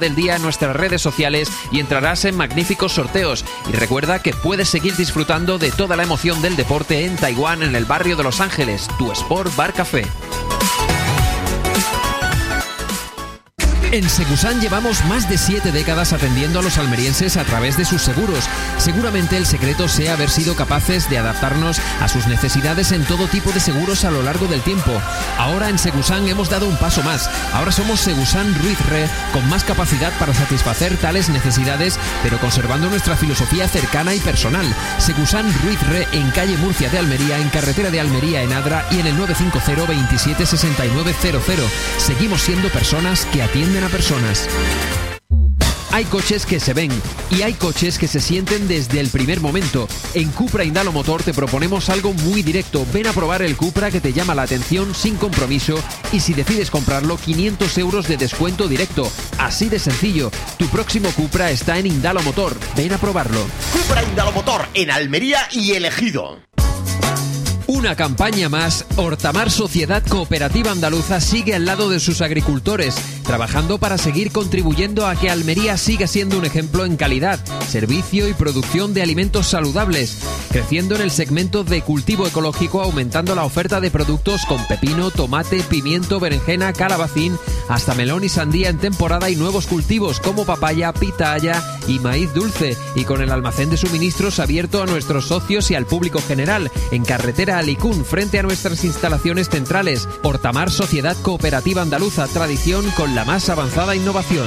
del día en nuestras redes sociales y entrarás en magníficos sorteos. Y recuerda que puedes seguir disfrutando de toda la emoción del deporte en Taiwán, en el barrio de Los Ángeles, tu Sport Bar Café. En Segusan llevamos más de 7 décadas atendiendo a los almerienses a través de sus seguros. Seguramente el secreto sea haber sido capaces de adaptarnos a sus necesidades en todo tipo de seguros a lo largo del tiempo. Ahora en Segusan hemos dado un paso más. Ahora somos Segusan Ruiz Re, con más capacidad para satisfacer tales necesidades, pero conservando nuestra filosofía cercana y personal. Segusan Ruiz Re, en calle Murcia de Almería, en carretera de Almería en Adra y en el 950 27 6900. Seguimos siendo personas que atienden a personas. Hay coches que se ven y hay coches que se sienten desde el primer momento. En Cupra Indalo Motor te proponemos algo muy directo. Ven a probar el Cupra que te llama la atención sin compromiso y si decides comprarlo, 500 euros de descuento directo. Así de sencillo. Tu próximo Cupra está en Indalo Motor. Ven a probarlo. Cupra Indalo Motor en Almería y El Ejido. Una campaña más, Hortamar Sociedad Cooperativa Andaluza sigue al lado de sus agricultores, trabajando para seguir contribuyendo a que Almería siga siendo un ejemplo en calidad, servicio y producción de alimentos saludables, creciendo en el segmento de cultivo ecológico, aumentando la oferta de productos con pepino, tomate, pimiento, berenjena, calabacín, hasta melón y sandía en temporada y nuevos cultivos como papaya, pitaya y maíz dulce, y con el almacén de suministros abierto a nuestros socios y al público general, en carretera Alicún, frente a nuestras instalaciones centrales. Hortamar Sociedad Cooperativa Andaluza, tradición con la más avanzada innovación.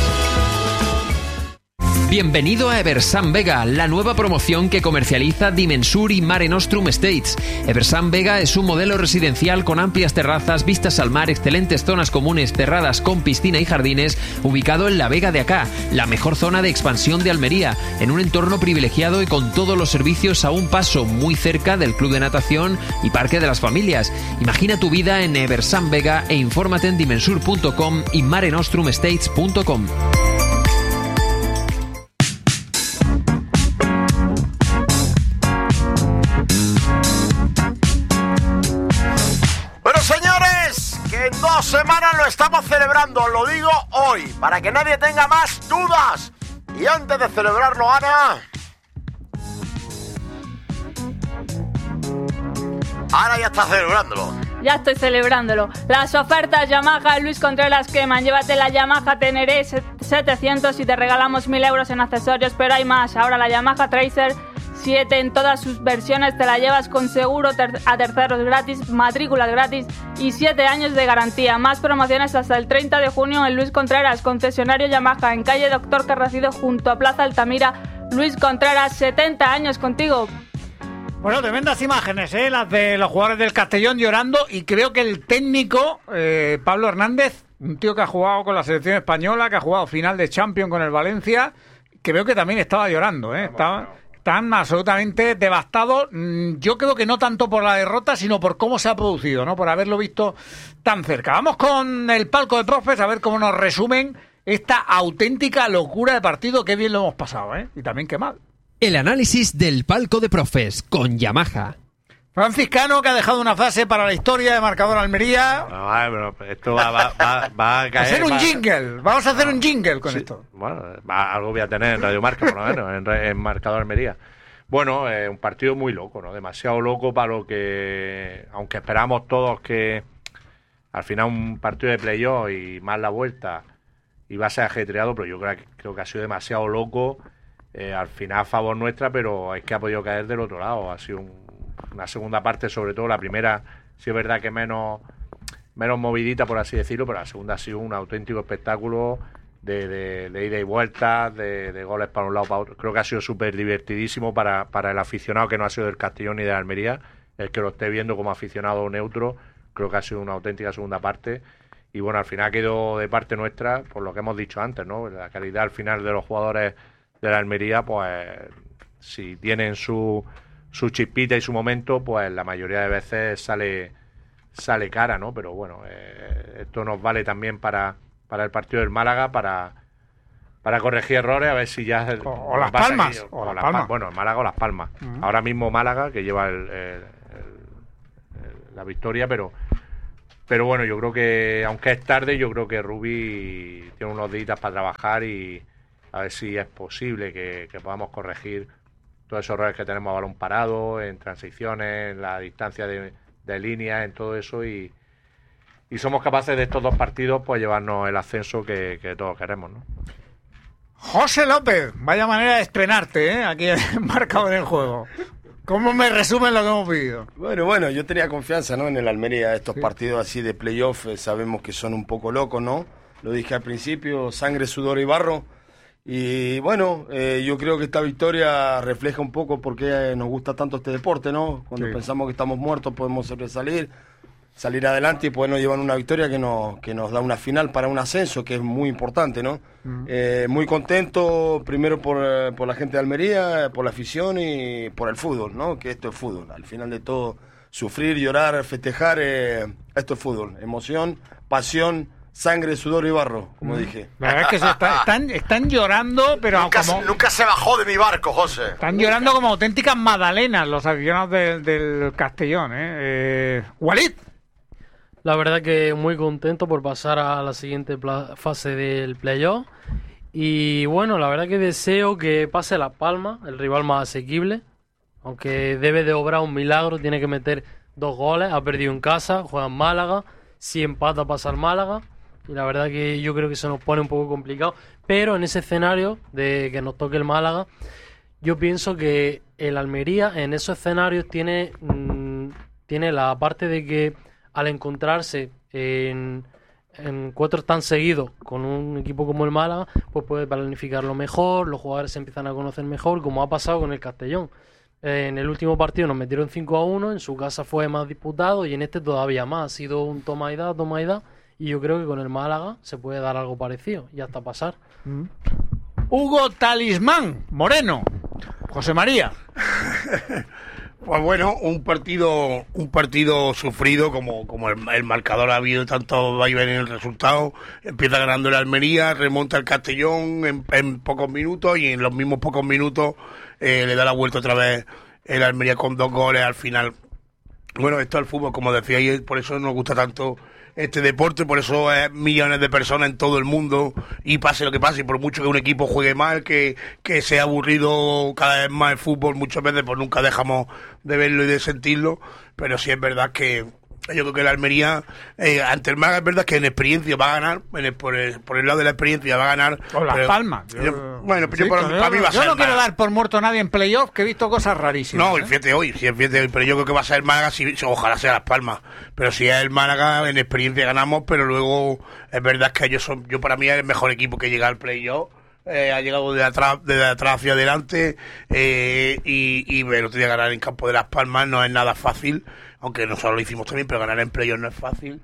Bienvenido a Eversan Vega, la nueva promoción que comercializa Dimensur y Mare Nostrum Estates. Eversan Vega es un modelo residencial con amplias terrazas, vistas al mar, excelentes zonas comunes cerradas con piscina y jardines, ubicado en la Vega de Acá, la mejor zona de expansión de Almería, en un entorno privilegiado y con todos los servicios a un paso, muy cerca del club de natación y parque de las familias. Imagina tu vida en Eversan Vega e infórmate en dimensur.com y marenostrumestates.com. En 2 semanas lo estamos celebrando, lo digo hoy, para que nadie tenga más dudas. Y antes de celebrarlo, Ana... Ana ya está celebrándolo. Ya estoy celebrándolo. Las ofertas Yamaha Luis Contreras queman. Llévate la Yamaha Teneré 700 y te regalamos 1.000 euros en accesorios, pero hay más. Ahora la Yamaha Tracer 7 en todas sus versiones te la llevas con seguro a terceros gratis, matrículas gratis y 7 años de garantía. Más promociones hasta el 30 de junio en Luis Contreras, concesionario Yamaha, en calle Doctor Carracido junto a Plaza Altamira. Luis Contreras, 70 años contigo. Bueno, tremendas imágenes, las de los jugadores del Castellón llorando, y creo que el técnico, Pablo Hernández, un tío que ha jugado con la selección española, que ha jugado final de Champions con el Valencia, creo que también estaba llorando, Están absolutamente devastados. Yo creo que no tanto por la derrota, sino por cómo se ha producido, ¿no? Por haberlo visto tan cerca. Vamos con el palco de profes a ver cómo nos resumen esta auténtica locura de partido. Qué bien lo hemos pasado, y también qué mal. El análisis del palco de profes con Yamaha. Franciscano, que ha dejado una frase para la historia de Marcador Almería. No, pero esto va a caer. Hacer un jingle. Vamos a hacer un jingle con esto. Bueno, algo voy a tener en Radio Marca, por lo menos, en Marcador Almería. Bueno, un partido muy loco, ¿no? Demasiado loco para lo que... Aunque esperamos todos que al final un partido de playoff y más la vuelta iba a ser ajetreado, pero yo creo que ha sido demasiado loco. Al final a favor nuestra, pero es que ha podido caer del otro lado. Ha sido una segunda parte, sobre todo la primera, sí es verdad que menos movidita, por así decirlo, pero la segunda ha sido un auténtico espectáculo de ida y vuelta, de goles para un lado para otro. Creo que ha sido súper divertidísimo para el aficionado que no ha sido del Castellón ni de la Almería, el que lo esté viendo como aficionado neutro. Creo que ha sido una auténtica segunda parte. Y bueno, al final quedó de parte nuestra, por lo que hemos dicho antes, ¿no? La calidad al final de los jugadores de la Almería, pues si tienen su chispita y su momento, pues la mayoría de veces sale cara, ¿no? Pero bueno, esto nos vale también para el partido del Málaga, para corregir errores, a ver si ya... O Las Palmas. Aquí, o Las Palmas. Bueno, el Málaga o Las Palmas. Ahora mismo Málaga, que lleva la victoria, pero Pero bueno, yo creo que, aunque es tarde, yo creo que Rubi tiene unos días para trabajar y a ver si es posible que podamos corregir todos esos errores que tenemos a balón parado, en transiciones, en la distancia de línea, en todo eso, y somos capaces de estos 2 partidos pues llevarnos el ascenso que todos queremos, ¿no? José López, vaya manera de estrenarte, aquí marcado en el juego. ¿Cómo me resumen lo que hemos vivido? Bueno, yo tenía confianza, ¿no? En el Almería, estos partidos así de playoff, sabemos que son un poco locos, ¿no? Lo dije al principio, sangre, sudor y barro. Y bueno, yo creo que esta victoria refleja un poco por qué nos gusta tanto este deporte, ¿no? Cuando pensamos que estamos muertos podemos sobresalir, salir adelante y podernos llevar una victoria que nos da una final para un ascenso, que es muy importante, ¿no? Muy contento, primero por la gente de Almería, por la afición y por el fútbol, ¿no? Que esto es fútbol. Al final de todo, sufrir, llorar, festejar, esto es fútbol. Emoción, pasión, sangre, sudor y barro, como dije. La verdad es que están llorando, pero nunca se bajó de mi barco, José. Están llorando como auténticas magdalenas los aficionados del Castellón, Walid. La verdad que muy contento por pasar a la siguiente fase del playoff. Y bueno, la verdad que deseo que pase Las Palmas, el rival más asequible. Aunque debe de obrar un milagro, tiene que meter 2 goles. Ha perdido en casa, juega en Málaga. Si empata pasa al Málaga. Y la verdad que yo creo que se nos pone un poco complicado. Pero en ese escenario de que nos toque el Málaga, yo pienso que el Almería en esos escenarios tiene la parte de que al encontrarse en 4 tan seguidos con un equipo como el Málaga, pues puede planificarlo mejor, los jugadores se empiezan a conocer mejor, como ha pasado con el Castellón. En el último partido nos metieron 5-1, en su casa fue más disputado y en este todavía más. Ha sido un toma y da, y yo creo que con el Málaga se puede dar algo parecido y hasta pasar. Hugo Talismán Moreno, José María. Pues bueno, un partido sufrido, como el marcador ha habido tanto vaivén en el resultado. Empieza ganando el Almería, remonta el Castellón en pocos minutos y en los mismos pocos minutos le da la vuelta otra vez el Almería con 2 goles al final. Bueno, esto es el fútbol, como decía, y por eso nos gusta tanto este deporte, por eso es millones de personas en todo el mundo, y pase lo que pase, y por mucho que un equipo juegue mal, que sea aburrido cada vez más el fútbol, muchas veces pues nunca dejamos de verlo y de sentirlo, pero sí es verdad que yo creo que la Almería, ante el Málaga, es verdad que en experiencia va a ganar, por el lado de la experiencia va a ganar. O Las Palmas. Para mí va a ser. Yo no quiero dar por muerto a nadie en playoff, que he visto cosas rarísimas. No, fíjate hoy, pero yo creo que va a ser el Málaga, ojalá sea Las Palmas. Pero si es el Málaga, en experiencia ganamos, pero luego es verdad que yo para mí es el mejor equipo que llega al playoff. Ha llegado de atrás hacia adelante, y el otro día ganar en campo de Las Palmas no es nada fácil, aunque nosotros lo hicimos también, pero ganar en playoff no es fácil.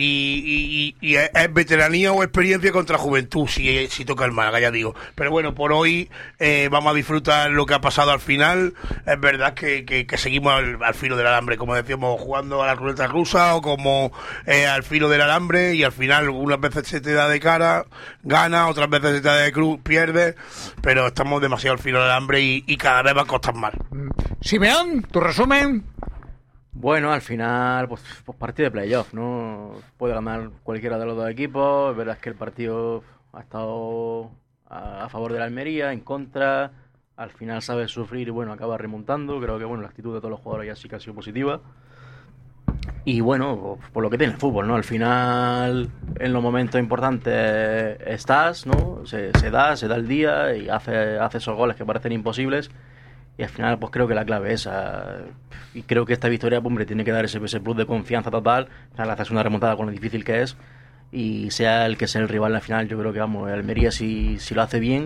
Y es veteranía o experiencia contra juventud si toca el Málaga, ya digo. Pero bueno, por hoy vamos a disfrutar lo que ha pasado al final. Es verdad que seguimos al filo del alambre, como decíamos, jugando a la ruleta rusa o como al filo del alambre, y al final unas veces se te da de cara, gana, otras veces se te da de cruz, pierdes, pero estamos demasiado al filo del alambre y cada vez va a costar más. Simeón, tu resumen. Bueno, al final, pues partido de playoff, ¿no? Puede ganar cualquiera de los 2 equipos. Es verdad que el partido ha estado a favor de la Almería, en contra. Al final sabe sufrir y bueno, acaba remontando. Creo que bueno, la actitud de todos los jugadores ya sí que ha sido positiva. Y bueno, por lo que tiene el fútbol, ¿no? Al final, en los momentos importantes estás, ¿no? Se da el día y hace esos goles que parecen imposibles. Y al final, pues creo que la clave es esa. Y creo que esta victoria, hombre, tiene que dar ese plus de confianza total. Al hacer una remontada con lo difícil que es. Y sea el que sea el rival en la final, yo creo que, vamos, Almería si lo hace bien.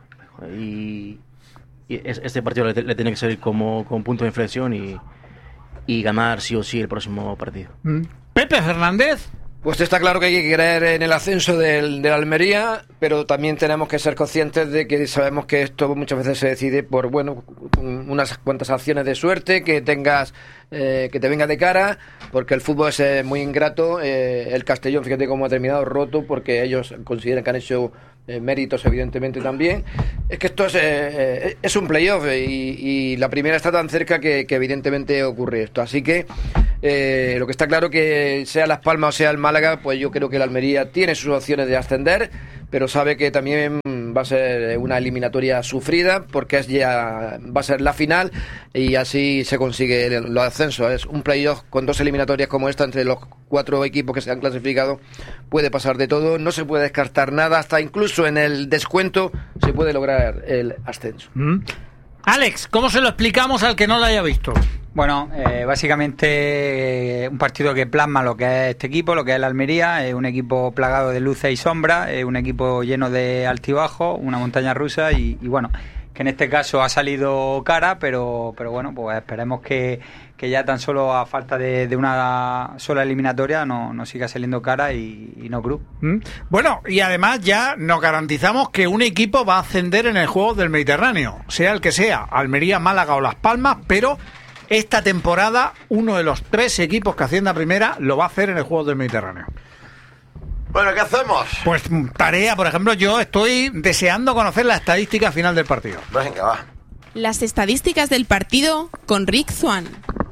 Y este partido le tiene que servir como punto de inflexión y ganar sí o sí el próximo partido. Pepe Fernández. Pues está claro que hay que creer en el ascenso del Almería, pero también tenemos que ser conscientes de que sabemos que esto muchas veces se decide por unas cuantas acciones de suerte que tengas, que te venga de cara, porque el fútbol es muy ingrato. El Castellón, fíjate cómo ha terminado roto, porque ellos consideran que han hecho méritos evidentemente también. Es que esto es un playoff y la primera está tan cerca que evidentemente ocurre esto, así que Lo que está claro que sea Las Palmas o sea el Málaga, pues yo creo que el Almería tiene sus opciones de ascender, pero sabe que también va a ser una eliminatoria sufrida porque va a ser la final y así se consigue los ascensos. Es un playoff con 2 eliminatorias como esta entre los 4 equipos que se han clasificado, puede pasar de todo, no se puede descartar nada, hasta incluso en el descuento se puede lograr el ascenso. Alex, ¿cómo se lo explicamos al que no lo haya visto? Bueno, básicamente un partido que plasma lo que es este equipo, lo que es el Almería, es un equipo plagado de luces y sombras, es un equipo lleno de altibajos, una montaña rusa y bueno, que en este caso ha salido cara, pero bueno, pues esperemos que ya tan solo a falta de una sola eliminatoria no siga saliendo cara y no cruz. Bueno, y además ya nos garantizamos que un equipo va a ascender en el juego del Mediterráneo, sea el que sea, Almería, Málaga o Las Palmas, pero esta temporada uno de los 3 equipos que ascienda a primera lo va a hacer en el juego del Mediterráneo. Bueno, ¿qué hacemos? Pues tarea, por ejemplo, yo estoy deseando conocer la estadística final del partido. Venga, va. Las estadísticas del partido con Rick Swan.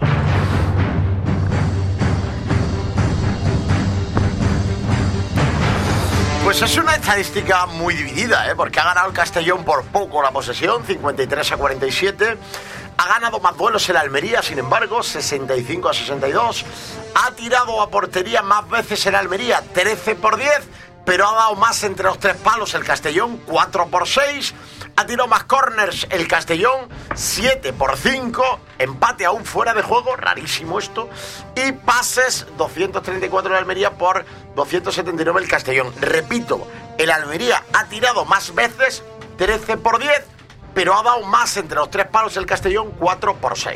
Pues es una estadística muy dividida, porque ha ganado el Castellón por poco la posesión, 53-47. Ha ganado más duelos el Almería, sin embargo, 65-62. Ha tirado a portería más veces el Almería, 13-10, pero ha dado más entre los 3 palos el Castellón, 4-6. Ha tirado más corners el Castellón, 7-5. Empate aún fuera de juego, rarísimo esto. Y pases, 234 el Almería por 279 el Castellón. Repito, el Almería ha tirado más veces, 13-10. Pero ha dado más entre los 3 palos el Castellón, 4-6.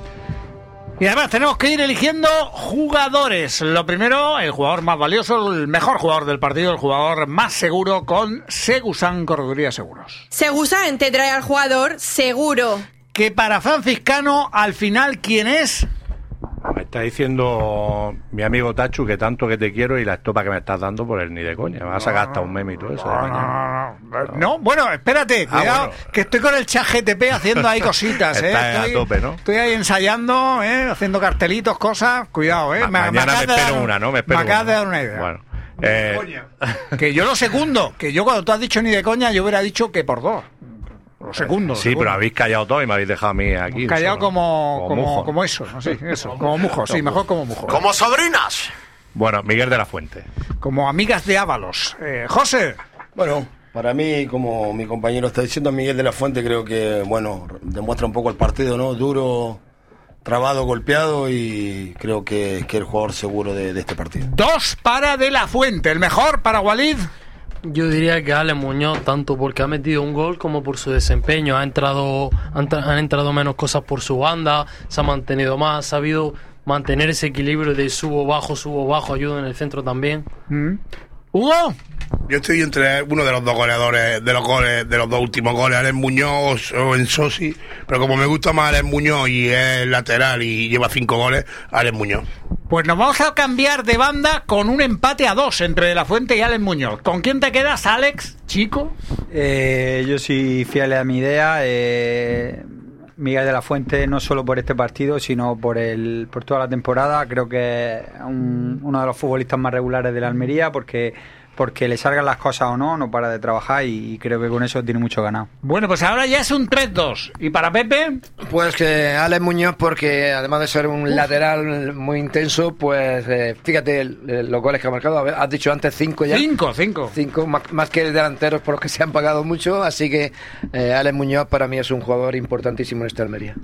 Y además tenemos que ir eligiendo jugadores. Lo primero, el jugador más valioso, el mejor jugador del partido, el jugador más seguro con Segusan Correduría Seguros. Segusan te trae al jugador seguro. Que para Franciscano, al final, ¿quién es? Me está diciendo mi amigo Tachu que tanto que te quiero y la estopa que me estás dando por el ni de coña. Me vas a sacar hasta un meme y todo eso. No, bueno, espérate, cuidado, bueno. Que estoy con el chat GTP haciendo ahí cositas. Estás a tope, ¿no? Estoy ahí ensayando, haciendo cartelitos, cosas. Cuidado, Mañana me espero una, ¿no? Me acabas de dar una idea. Bueno. Que yo lo segundo, que yo cuando tú has dicho ni de coña, yo hubiera dicho que por 2. Los segundos. Sí, pero habéis callado todo y me habéis dejado a mí aquí. Callado como eso, ¿no? Sí, eso, como mujo, sí, mejor como mujo. Como sobrinas. Bueno, Miguel de la Fuente. Como amigas de Ábalos. José. Bueno, para mí, como mi compañero está diciendo, Miguel de la Fuente creo que, bueno, demuestra un poco el partido, ¿no? Duro, trabado, golpeado y creo que es el jugador seguro de este partido. 2 para de la Fuente, el mejor para Walid. Yo diría que Ale Muñoz, tanto porque ha metido un gol como por su desempeño. Han entrado menos cosas por su banda, se ha mantenido más, ha sabido mantener ese equilibrio de subo, bajo, ayuda en el centro también. ¿Hugo? Yo estoy entre uno de los 2 goleadores de los 2 últimos goles, Alex Muñoz o Ensosi, pero como me gusta más Alex Muñoz y es lateral y lleva 5 goles, Alex Muñoz. Pues nos vamos a cambiar de banda con un empate a 2 entre De la Fuente y Alex Muñoz. ¿Con quién te quedas, Alex, chico? Yo soy fiel a mi idea. Miguel de la Fuente, no solo por este partido, sino por toda la temporada. Creo que es uno de los futbolistas más regulares de la Almería porque le salgan las cosas o no para de trabajar y creo que con eso tiene mucho ganado. Bueno, pues ahora ya es un 3-2. ¿Y para Pepe? Pues que Alex Muñoz, porque además de ser un lateral muy intenso, pues fíjate los goles que ha marcado. Has dicho antes 5 ya. 5 más que delanteros por los que se han pagado mucho. Así que Alex Muñoz para mí es un jugador importantísimo en esta Almería.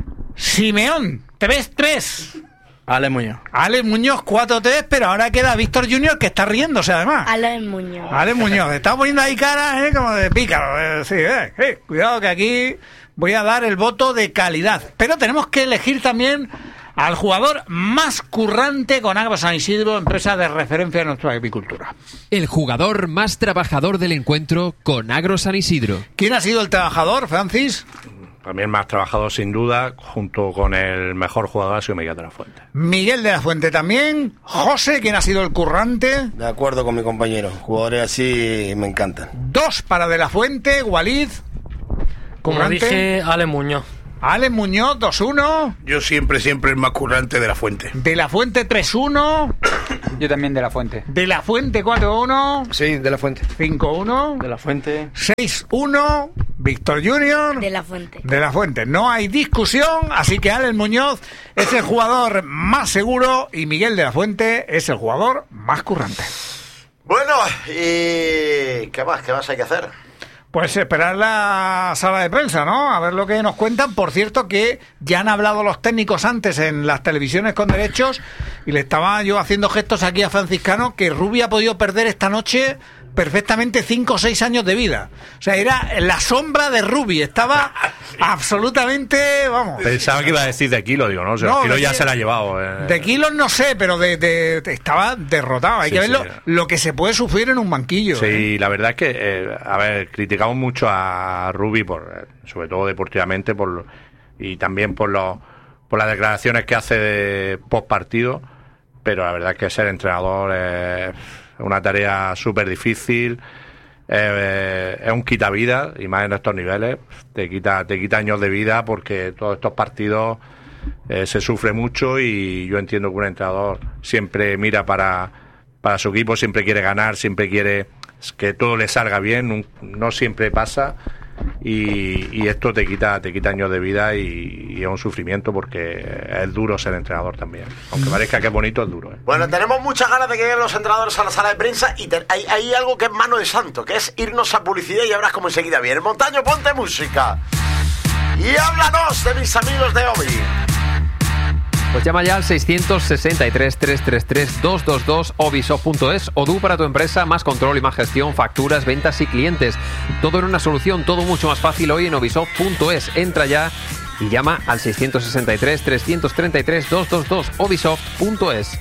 Simeón, 3-3. Alex Muñoz. Alex Muñoz 4-3, pero ahora queda Víctor Junior que está riéndose además. Alex Muñoz. Alex Muñoz, está poniendo ahí cara como de pícaro. Sí, cuidado que aquí voy a dar el voto de calidad. Pero tenemos que elegir también al jugador más currante con Agro San Isidro, empresa de referencia de nuestra agricultura. El jugador más trabajador del encuentro con Agro San Isidro. ¿Quién ha sido el trabajador, Francis? También más trabajador sin duda, junto con el mejor jugador ha sido Miguel de la Fuente. Miguel de la Fuente también. José, ¿quién ha sido el currante? De acuerdo con mi compañero, jugadores así me encantan. 2 para de la Fuente, Walid. Como dije, Ale Muñoz. Alex Muñoz, 2-1. Yo siempre el más currante de La Fuente. De La Fuente, 3-1. Yo también de La Fuente. De La Fuente, 4-1. Sí, de La Fuente. 5-1. De La Fuente. 6-1. Víctor Junior. De La Fuente. De La Fuente. No hay discusión, así que Alex Muñoz es el jugador más seguro y Miguel de La Fuente es el jugador más currante. Bueno, ¿y qué más hay que hacer? Pues esperar la sala de prensa, ¿no? A ver lo que nos cuentan. Por cierto que ya han hablado los técnicos antes en las televisiones con derechos y le estaba yo haciendo gestos aquí a Franciscano que Rubi ha podido perder esta noche perfectamente 5 o 6 años de vida. O sea, era la sombra de Rubi. Estaba absolutamente, vamos. Pensaba que iba a decir de Kilo, digo, no, o sea, no, Kilo ya se la ha llevado. De Kilos no sé, pero estaba derrotado. Hay que ver lo que se puede sufrir en un banquillo. Sí, la verdad es que, a ver, criticamos mucho a Rubi, sobre todo deportivamente, y también por las declaraciones que hace de post partido, pero la verdad es que ser entrenador es una tarea súper difícil, es un quitavida, y más en estos niveles, te quita años de vida, porque todos estos partidos se sufre mucho, y yo entiendo que un entrenador siempre mira para su equipo, siempre quiere ganar, siempre quiere que todo le salga bien, no siempre pasa, y esto te quita años de vida, y es un sufrimiento, porque es duro ser entrenador también, aunque parezca que es bonito, es duro. Bueno, tenemos muchas ganas de que lleguen los entrenadores a la sala de prensa, y hay algo que es mano de santo, que es irnos a publicidad, y verás cómo enseguida viene. Montaño, ponte música y háblanos de mis amigos de Obi. Pues llama ya al 663-333-222 obisoft.es. Odoo para tu empresa, más control y más gestión, facturas, ventas y clientes. Todo en una solución, todo mucho más fácil hoy en obisoft.es. Entra ya y llama al 663-333-222 obisoft.es.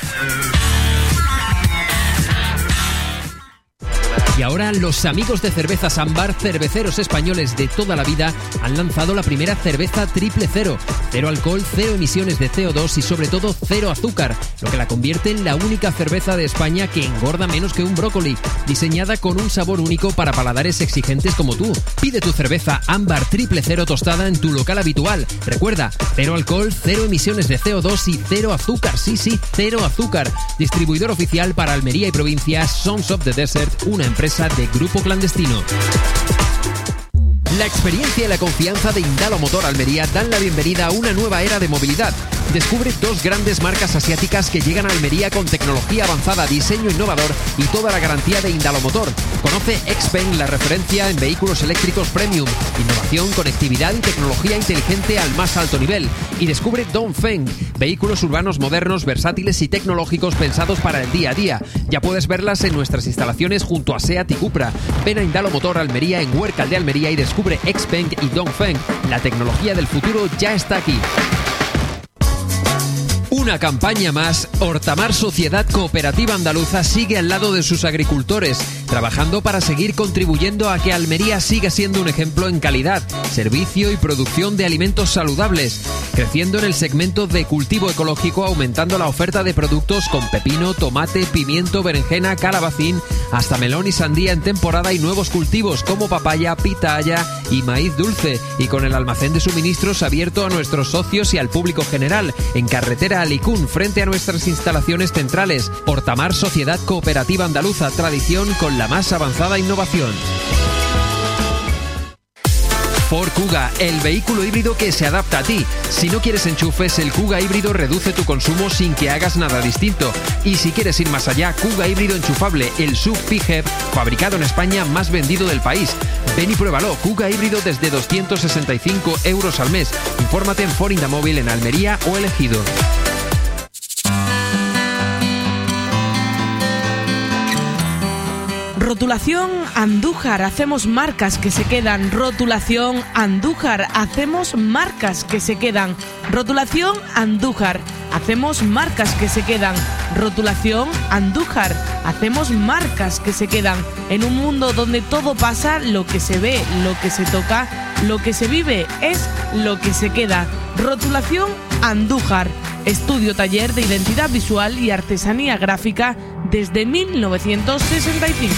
Y ahora los amigos de Cervezas Ámbar, cerveceros españoles de toda la vida, han lanzado la primera cerveza triple cero. Cero alcohol, cero emisiones de CO2 y sobre todo cero azúcar, lo que la convierte en la única cerveza de España que engorda menos que un brócoli, diseñada con un sabor único para paladares exigentes como tú. Pide tu cerveza Ámbar triple cero tostada en tu local habitual. Recuerda, cero alcohol, cero emisiones de CO2 y cero azúcar. Sí, cero azúcar. Distribuidor oficial para Almería y provincias, Sons of the Desert, una empresa de Grupo Clandestino. La experiencia y la confianza de Indalo Motor Almería dan la bienvenida a una nueva era de movilidad. Descubre dos grandes marcas asiáticas que llegan a Almería con tecnología avanzada, diseño innovador y toda la garantía de Indalo Motor. Conoce Xpeng, la referencia en vehículos eléctricos premium, innovación, conectividad y tecnología inteligente al más alto nivel. Y descubre Dongfeng, vehículos urbanos modernos, versátiles y tecnológicos pensados para el día a día. Ya puedes verlas en nuestras instalaciones junto a SEAT y Cupra. Ven a Indalo Motor Almería en Huércal de Almería y descubre Xpeng y Dongfeng. La tecnología del futuro ya está aquí. Una campaña más, Hortamar Sociedad Cooperativa Andaluza sigue al lado de sus agricultores, trabajando para seguir contribuyendo a que Almería siga siendo un ejemplo en calidad, servicio y producción de alimentos saludables, creciendo en el segmento de cultivo ecológico, aumentando la oferta de productos con pepino, tomate, pimiento, berenjena, calabacín, hasta melón y sandía en temporada y nuevos cultivos como papaya, pitaya y maíz dulce, y con el almacén de suministros abierto a nuestros socios y al público general, en carretera Alicún, frente a nuestras instalaciones centrales. Hortamar Sociedad Cooperativa Andaluza, tradición con la más avanzada innovación. Ford Kuga, el vehículo híbrido que se adapta a ti. Si no quieres enchufes, el Kuga híbrido reduce tu consumo sin que hagas nada distinto. Y si quieres ir más allá, Kuga híbrido enchufable, el SUV PHEV, fabricado en España, más vendido del país. Ven y pruébalo, Kuga híbrido desde 265 euros al mes. Infórmate en Ford Indamóvil en Almería o El Ejido. Rotulación Andújar, hacemos marcas que se quedan. Rotulación Andújar, hacemos marcas que se quedan. Rotulación Andújar, hacemos marcas que se quedan. Rotulación Andújar, hacemos marcas que se quedan. En un mundo donde todo pasa, lo que se ve, lo que se toca, lo que se vive es lo que se queda. Rotulación Andújar, estudio taller de identidad visual y artesanía gráfica desde 1965.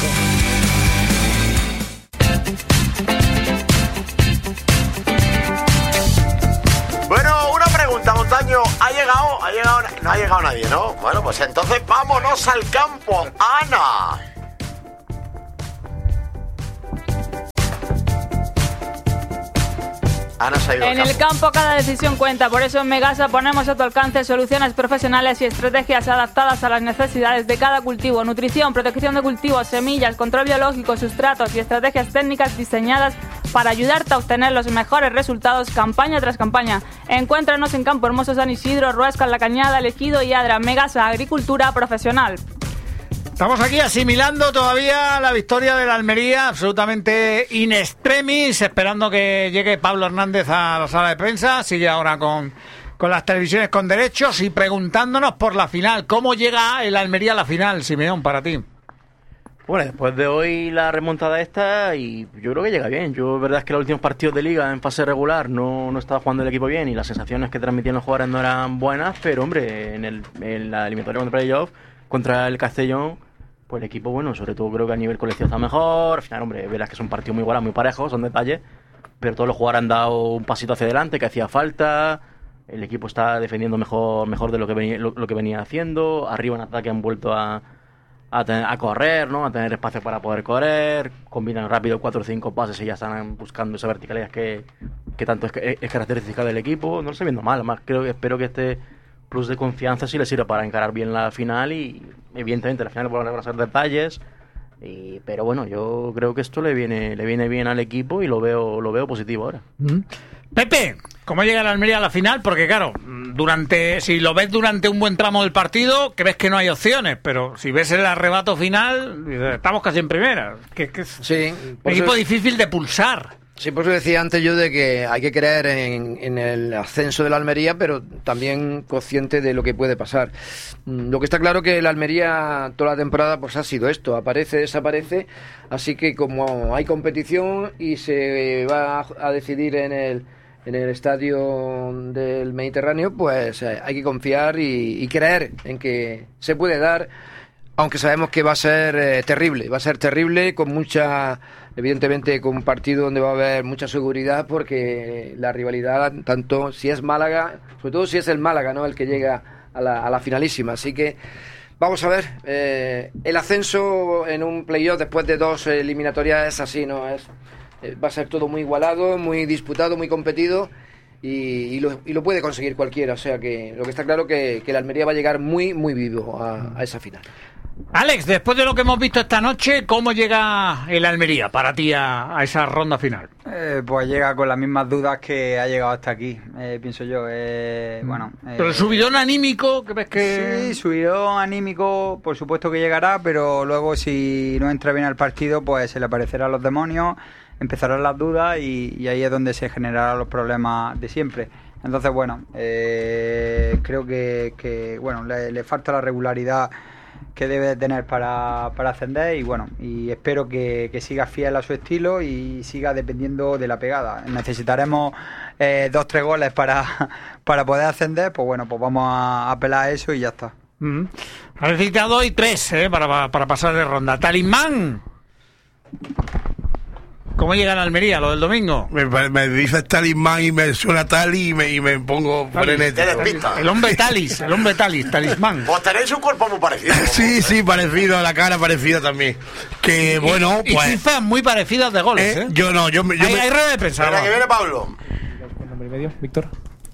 no ha llegado nadie, ¿no? Bueno, pues entonces vámonos al campo. Ana. Ana se ha ido En el campo cada decisión cuenta, por eso en Megasa ponemos a tu alcance soluciones profesionales y estrategias adaptadas a las necesidades de cada cultivo. Nutrición, protección de cultivos, semillas, control biológico, sustratos y estrategias técnicas diseñadas para ayudarte a obtener los mejores resultados campaña tras campaña. Encuéntranos en Campo Hermoso, San Isidro, Ruesca, La Cañada, El Ejido y Adra. Megasa, agricultura profesional. Estamos aquí asimilando todavía la victoria de la Almería, absolutamente in extremis, esperando que llegue Pablo Hernández a la sala de prensa. Sigue ahora con las televisiones con derechos y preguntándonos por la final. ¿Cómo llega el Almería a la final, Simeón, para ti? Bueno, después de hoy la remontada esta, y yo creo que llega bien. Yo, verdad es que los últimos partidos de liga en fase regular no estaba jugando el equipo bien y las sensaciones que transmitían los jugadores no eran buenas, pero hombre, en la eliminatoria contra playoff, contra el Castellón, pues el equipo, bueno, sobre todo creo que a nivel colectivo está mejor. Al final, hombre, verás que es un partido muy igualado, muy parejo, son detalles, pero todos los jugadores han dado un pasito hacia adelante que hacía falta. El equipo está defendiendo mejor de lo que venía haciendo. Arriba en ataque han vuelto a correr, ¿no? A tener espacio para poder correr. Combinan rápido 4 o 5 pases y ya están buscando esa verticalidad que tanto es característica del equipo. No lo estoy viendo mal, además espero que este plus de confianza sí le sirve para encarar bien la final y evidentemente la final van a ser detalles. Pero bueno, yo creo que esto le viene bien al equipo y lo veo positivo ahora. Pepe, ¿cómo llega la Almería a la final? Porque claro, si lo ves durante un buen tramo del partido, que ves que no hay opciones, pero si ves el arrebato final, estamos casi en primera. Sí, un equipo difícil de pulsar. Sí, por eso decía antes yo de que hay que creer en el ascenso de la Almería, pero también consciente de lo que puede pasar. Lo que está claro que la Almería toda la temporada pues ha sido esto, aparece, desaparece, así que como hay competición y se va a decidir en el estadio del Mediterráneo, pues hay que confiar y creer en que se puede dar, aunque sabemos que va a ser terrible, con mucha, evidentemente con un partido donde va a haber mucha seguridad, porque la rivalidad, tanto si es Málaga, sobre todo si es el Málaga, ¿no?, el que llega a la finalísima, así que vamos a ver, el ascenso en un playoff después de 2 eliminatorias es así, ¿no? Va a ser todo muy igualado, muy disputado, muy competido y lo puede conseguir cualquiera, o sea que lo que está claro que la Almería va a llegar muy, muy vivo a esa final. Alex, después de lo que hemos visto esta noche, ¿cómo llega el Almería para ti a esa ronda final? Pues llega con las mismas dudas que ha llegado hasta aquí, pienso yo. Pero el subidón anímico, ¿qué ves que...? Sí, subidón anímico, por supuesto que llegará, pero luego si no entra bien al partido, pues se le aparecerán los demonios, empezarán las dudas y ahí es donde se generarán los problemas de siempre. Entonces, bueno, creo que bueno, le falta la regularidad que debe tener para ascender y espero que siga fiel a su estilo y siga dependiendo de la pegada. Necesitaremos 2-3 goles para poder ascender, pues bueno, pues vamos a apelar a eso y ya está. Ha necesitado hoy 3 para pasar de ronda. Talismán, ¿cómo llega la Almería, lo del domingo? Me dices Talismán y me suena Tali y me pongo frenético. El hombre Talismán. Pues tenéis un cuerpo muy parecido. Sí, parecido, la cara parecida también. Que bueno, y pues... cifras muy parecidas de goles, ¿eh? Yo no, Hay rueda de prensa. Espera, que viene Pablo. Nombre y medio, Víctor.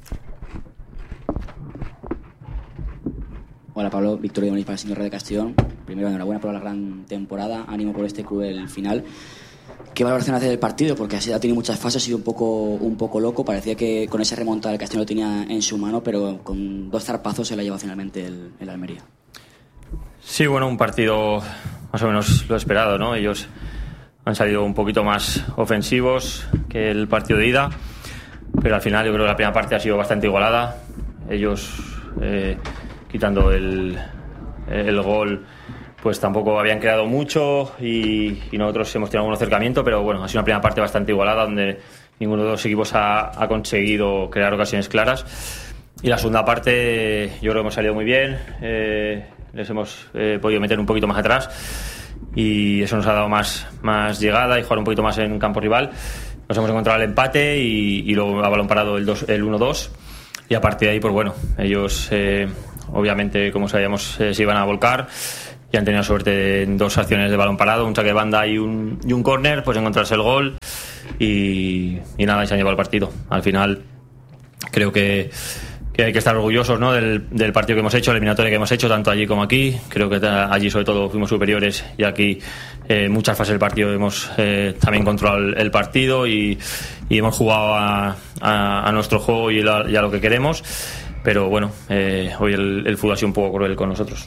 Hola Pablo, Víctor de Moniz para el señor de Castellón. Primero, enhorabuena por la gran temporada, ánimo por este cruel final. ¿Qué valoración hace del partido? Porque ha tenido muchas fases, ha sido un poco loco. Parecía que con ese remontada el Castellón lo tenía en su mano, pero con 2 zarpazos se la lleva finalmente el Almería. Sí, bueno, un partido más o menos lo esperado, ¿no? Ellos han salido un poquito más ofensivos que el partido de ida, pero al final yo creo que la primera parte ha sido bastante igualada. Ellos, quitando el gol, pues tampoco habían creado mucho y nosotros hemos tenido algún acercamiento, pero bueno, ha sido una primera parte bastante igualada donde ninguno de los equipos ha conseguido crear ocasiones claras, y la segunda parte yo creo que hemos salido muy bien, les hemos podido meter un poquito más atrás y eso nos ha dado más llegada y jugar un poquito más en campo rival. Nos hemos encontrado el empate y luego a balón parado el 1-2. y a partir de ahí, pues bueno, ellos obviamente, como sabíamos, se iban a volcar y han tenido suerte en 2 acciones de balón parado, un saque de banda y un córner, pues encontrarse el gol y nada, y se han llevado el partido. Al final creo que hay que estar orgullosos, ¿no?, del partido que hemos hecho, la eliminatoria que hemos hecho, tanto allí como aquí. Creo que allí sobre todo fuimos superiores y aquí muchas fases del partido hemos también controlado el partido y hemos jugado a nuestro juego y a lo que queremos, pero bueno, hoy el fútbol ha sido un poco cruel con nosotros.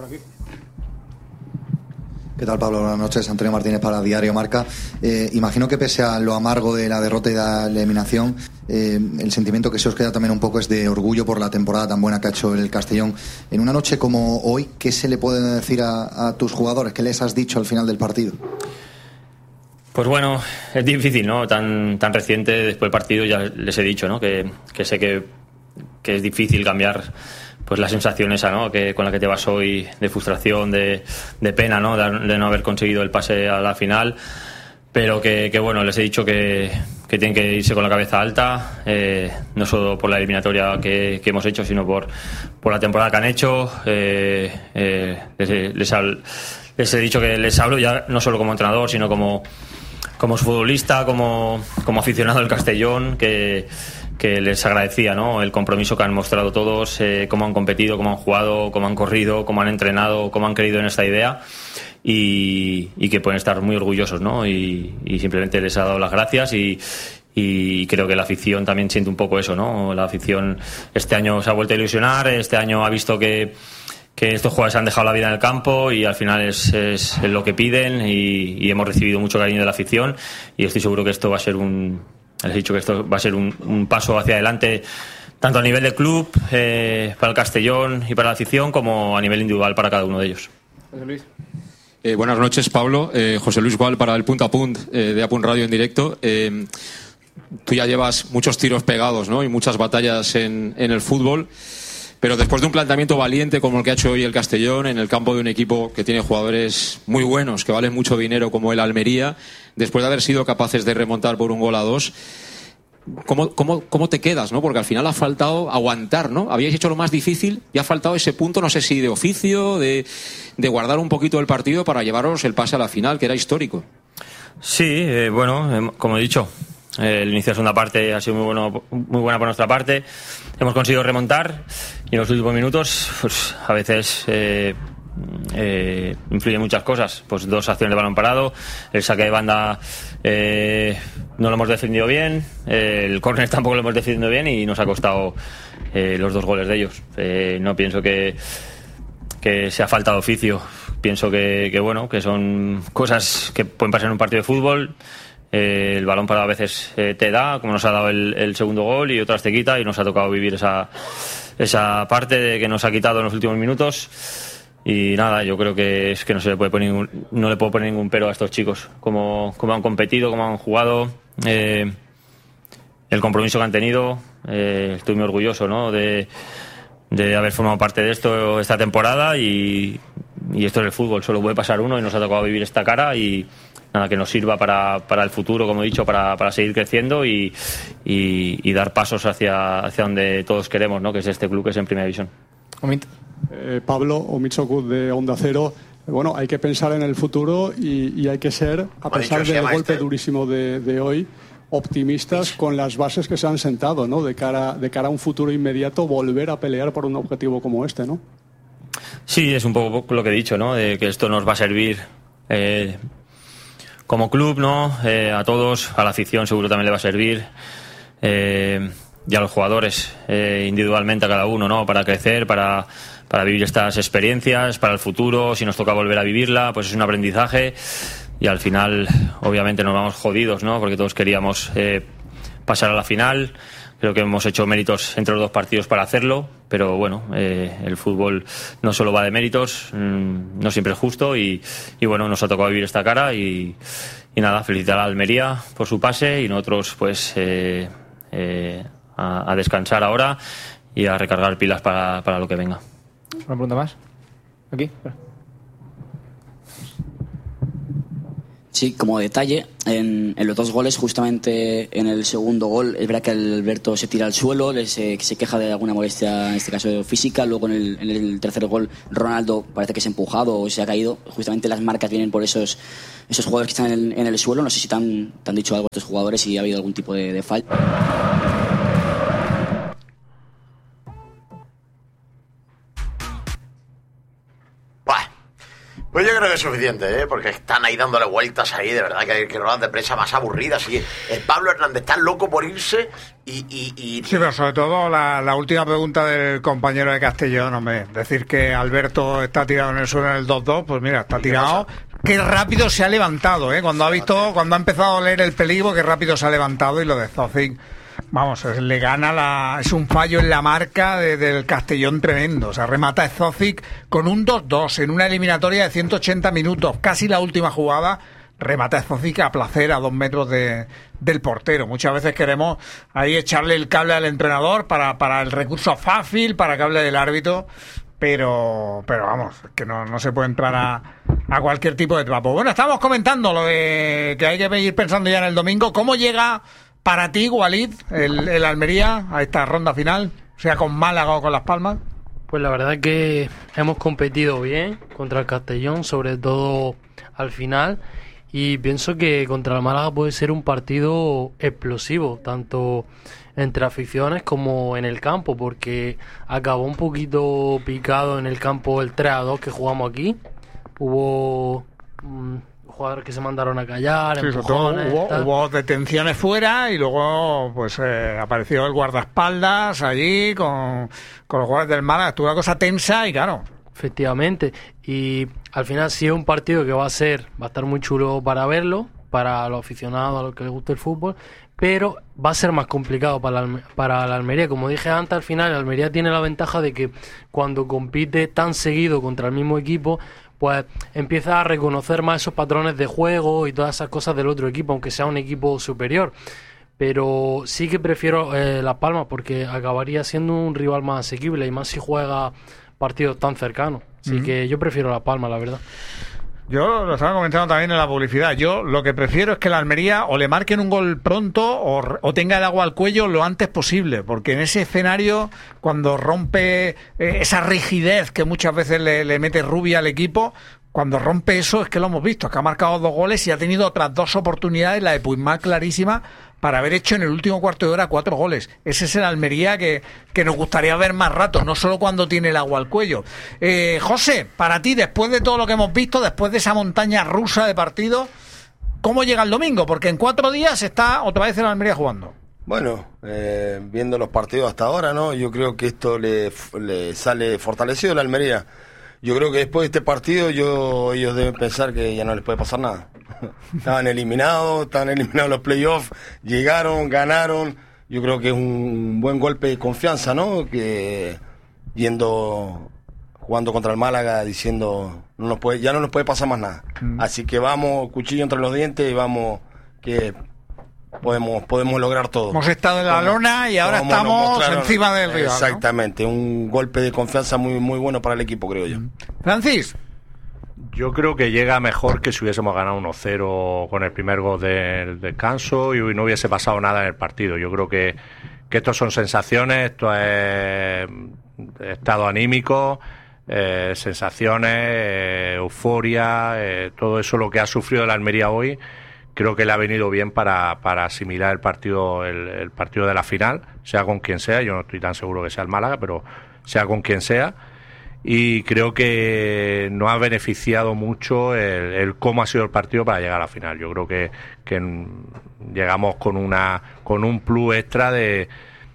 ¿Qué tal, Pablo? Buenas noches. Antonio Martínez para Diario Marca. Imagino que pese a lo amargo de la derrota y de la eliminación, el sentimiento que se os queda también un poco es de orgullo por la temporada tan buena que ha hecho el Castellón. En una noche como hoy, ¿qué se le puede decir a tus jugadores? ¿Qué les has dicho al final del partido? Pues bueno, es difícil, ¿no? Tan reciente después del partido, ya les he dicho, ¿no?, que sé que es difícil cambiar pues la sensación esa, ¿no?, que con la que te vas hoy, de frustración, de pena, ¿no?, de no haber conseguido el pase a la final, pero que bueno, les he dicho que tienen que irse con la cabeza alta, no solo por la eliminatoria que hemos hecho, sino por la temporada que han hecho. Les he dicho que les hablo ya no solo como entrenador, sino como futbolista, como aficionado del Castellón, que les agradecía, ¿no?, el compromiso que han mostrado todos, cómo han competido, cómo han jugado, cómo han corrido, cómo han entrenado, cómo han creído en esta idea y que pueden estar muy orgullosos, ¿no? Y simplemente les ha dado las gracias y creo que la afición también siente un poco eso, ¿no? La afición este año se ha vuelto a ilusionar, este año ha visto que estos jugadores han dejado la vida en el campo y al final es lo que piden y hemos recibido mucho cariño de la afición y estoy seguro que esto va a ser les he dicho que esto va a ser un paso hacia adelante, tanto a nivel de club, para el Castellón y para la afición, como a nivel individual para cada uno de ellos. José Luis. Buenas noches, Pablo. José Luis Gual para el Punto a Punt de Apun Radio en directo. Tú ya llevas muchos tiros pegados, ¿no?, y muchas batallas en el fútbol, pero después de un planteamiento valiente como el que ha hecho hoy el Castellón en el campo de un equipo que tiene jugadores muy buenos, que valen mucho dinero, como el Almería, después de haber sido capaces de remontar por 1-2, ¿cómo te quedas, ¿no? Porque al final ha faltado aguantar, ¿no? Habíais hecho lo más difícil y ha faltado ese punto, no sé si de oficio, de guardar un poquito el partido para llevaros el pase a la final, que era histórico. Sí, bueno, como he dicho, el inicio de la segunda parte ha sido muy buena por nuestra parte. Hemos conseguido remontar y en los últimos minutos, pues a veces influyen muchas cosas. Pues 2 acciones de balón parado, el saque de banda no lo hemos defendido bien, el córner tampoco lo hemos defendido bien y nos ha costado los 2 goles de ellos. No pienso que sea falta de oficio. Pienso que bueno, que son cosas que pueden pasar en un partido de fútbol. El balón parado a veces te da, como nos ha dado el segundo gol, y otras te quita, y nos ha tocado vivir esa parte que nos ha quitado en los últimos minutos. Y nada, yo creo que es que no le puedo poner ningún pero a estos chicos, como han competido, como han jugado, el compromiso que han tenido. Estoy muy orgulloso, ¿no?, de haber formado parte de esto esta temporada, y esto es el fútbol, solo puede pasar uno y nos ha tocado vivir esta cara, y nada, que nos sirva para el futuro, como he dicho, para seguir creciendo y dar pasos hacia donde todos queremos, ¿no?, que es este club, que es en Primera División. Pablo, Omid Sokut de Onda Cero. Bueno, hay que pensar en el futuro y hay que ser, a pesar del golpe durísimo de hoy, optimistas con las bases que se han sentado, ¿no?, de cara a un futuro inmediato, volver a pelear por un objetivo como este, ¿no? Sí, es un poco lo que he dicho, ¿no?, de que esto nos va a servir como club, ¿no?, a todos, a la afición seguro también le va a servir, y a los jugadores individualmente, a cada uno, ¿no?, para crecer, para vivir estas experiencias, para el futuro. Si nos toca volver a vivirla, pues es un aprendizaje, y al final obviamente nos vamos jodidos, ¿no?, porque todos queríamos pasar a la final. Creo que hemos hecho méritos entre los 2 partidos para hacerlo, pero bueno, el fútbol no solo va de méritos, no siempre es justo, y bueno, nos ha tocado vivir esta cara, y nada, felicitar a Almería por su pase, y nosotros pues a descansar ahora y a recargar pilas para lo que venga. ¿Una pregunta más? ¿Aquí? Sí, como detalle, en los 2 goles, justamente en el segundo gol, es verdad que Alberto se tira al suelo, se queja de alguna molestia, en este caso física. Luego en el tercer gol, Ronaldo parece que se ha empujado o se ha caído. Justamente las marcas vienen por esos jugadores que están en el suelo. No sé si te han dicho algo a estos jugadores, si ha habido algún tipo de falta. Pues yo creo que es suficiente, porque están ahí dándole vueltas ahí, de verdad, que hay que rolar de prensa más aburridas. Y Pablo Hernández está loco por irse y... Sí, pero sobre todo la última pregunta del compañero de Castellón, hombre, decir que Alberto está tirado en el suelo en el 2-2, pues mira, está tirado. Qué rápido se ha levantado, cuando ha empezado a leer el peligro, qué rápido se ha levantado. Y lo de Zozic, vamos, le gana es un fallo en la marca del Castellón tremendo. O sea, remata Zozic con un 2-2 en una eliminatoria de 180 minutos, casi la última jugada. Remata Zozic a placer a 2 metros del portero. Muchas veces queremos ahí echarle el cable al entrenador para el recurso fácil, para que hable del árbitro. Pero vamos, que no se puede entrar a cualquier tipo de trapo. Bueno, estamos comentando lo de que hay que ir pensando ya en el domingo. ¿Cómo llega para ti, Walid, el Almería a esta ronda final, sea con Málaga o con Las Palmas? Pues la verdad es que hemos competido bien contra el Castellón, sobre todo al final, y pienso que contra el Málaga puede ser un partido explosivo, tanto entre aficiones como en el campo, porque acabó un poquito picado en el campo el 3-2 que jugamos aquí. Hubo jugadores que se mandaron a callar, empujones, hubo detenciones fuera y luego pues apareció el guardaespaldas allí con los jugadores del Málaga. Estuvo una cosa tensa y claro. Efectivamente, y al final sí es un partido que va a estar muy chulo para verlo, para los aficionados, a los que les gusta el fútbol, pero va a ser más complicado para la Almería. Como dije antes, al final la Almería tiene la ventaja de que cuando compite tan seguido contra el mismo equipo, pues empieza a reconocer más esos patrones de juego y todas esas cosas del otro equipo, aunque sea un equipo superior. Pero sí que prefiero Las Palmas, porque acabaría siendo un rival más asequible, y más si juega partidos tan cercanos. Así que yo prefiero Las Palmas, la verdad. Yo lo estaba comentando también en la publicidad. Yo lo que prefiero es que la Almería o le marquen un gol pronto o tenga el agua al cuello lo antes posible, porque en ese escenario, cuando rompe esa rigidez que muchas veces le mete Rubia al equipo, cuando rompe eso, es que lo hemos visto, que ha marcado 2 goles y ha tenido otras 2 oportunidades, la de Puigmal clarísima, para haber hecho en el último cuarto de hora 4 goles. Ese es el Almería que nos gustaría ver más rato, no solo cuando tiene el agua al cuello. José, para ti, después de todo lo que hemos visto, después de esa montaña rusa de partido, ¿cómo llega el domingo? Porque en 4 días está otra vez el Almería jugando. Bueno, viendo los partidos hasta ahora, ¿no? Yo creo que esto le sale fortalecido a la Almería. Yo creo que después de este partido ellos deben pensar que ya no les puede pasar nada. Estaban eliminados los playoffs, llegaron, ganaron. Yo creo que es un buen golpe de confianza, ¿no? Que jugando contra el Málaga, diciendo ya no nos puede pasar más nada. Así que vamos, cuchillo entre los dientes, y vamos, que podemos lograr todo. Hemos estado en la lona y ahora estamos encima del rival, exactamente, ¿no? Un golpe de confianza muy, muy bueno para el equipo, creo yo. Francis. Yo creo que llega mejor que si hubiésemos ganado 1-0 con el primer gol del descanso y no hubiese pasado nada en el partido. Yo creo que estos son sensaciones, esto es estado anímico, sensaciones, euforia, todo eso lo que ha sufrido la Almería hoy. Creo que le ha venido bien para asimilar el partido de la final, sea con quien sea. Yo no estoy tan seguro que sea el Málaga, pero sea con quien sea. Y creo que nos ha beneficiado mucho el cómo ha sido el partido para llegar a la final. Yo creo que llegamos con un plus extra de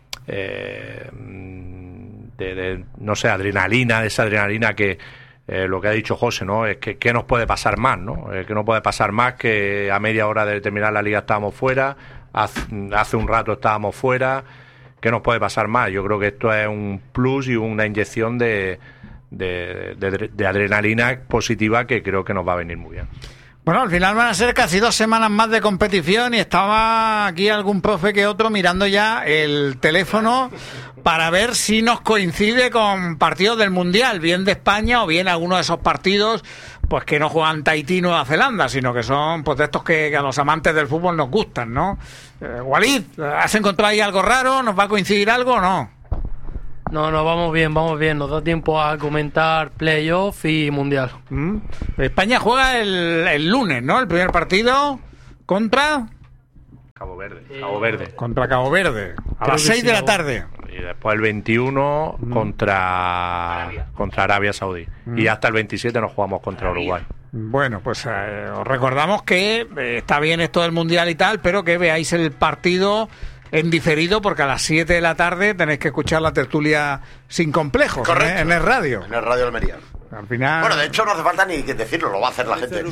no sé, adrenalina, de esa adrenalina que lo que ha dicho José, ¿no? Es que ¿qué nos puede pasar más, ¿no? Que no puede pasar más que a media hora de terminar la liga estábamos fuera, hace un rato estábamos fuera. ¿Qué nos puede pasar más? Yo creo que esto es un plus y una inyección de adrenalina positiva que creo que nos va a venir muy bien. Bueno, al final van a ser casi 2 semanas más de competición y estaba aquí algún profe que otro mirando ya el teléfono para ver si nos coincide con partidos del Mundial, bien de España o bien alguno de esos partidos pues que no juegan Tahití, Nueva Zelanda, sino que son pues de estos que a los amantes del fútbol nos gustan, ¿no? Walid, ¿has encontrado ahí algo raro? ¿Nos va a coincidir algo o no? No, vamos bien, nos da tiempo a comentar playoff y mundial. España juega el lunes, ¿no? El primer partido contra... Cabo Verde. Contra Cabo Verde, a las 6 de la tarde. Y después el 21 contra Arabia Saudí. Y hasta el 27 nos jugamos contra Uruguay. Bueno, pues os recordamos que está bien esto del mundial y tal, pero que veáis el partido en diferido, porque a las 7 de la tarde tenéis que escuchar la tertulia sin complejos. Correcto. En el radio. En el Radio Almería. Al final... Bueno, de hecho no hace falta ni que decirlo, lo va a hacer la gente.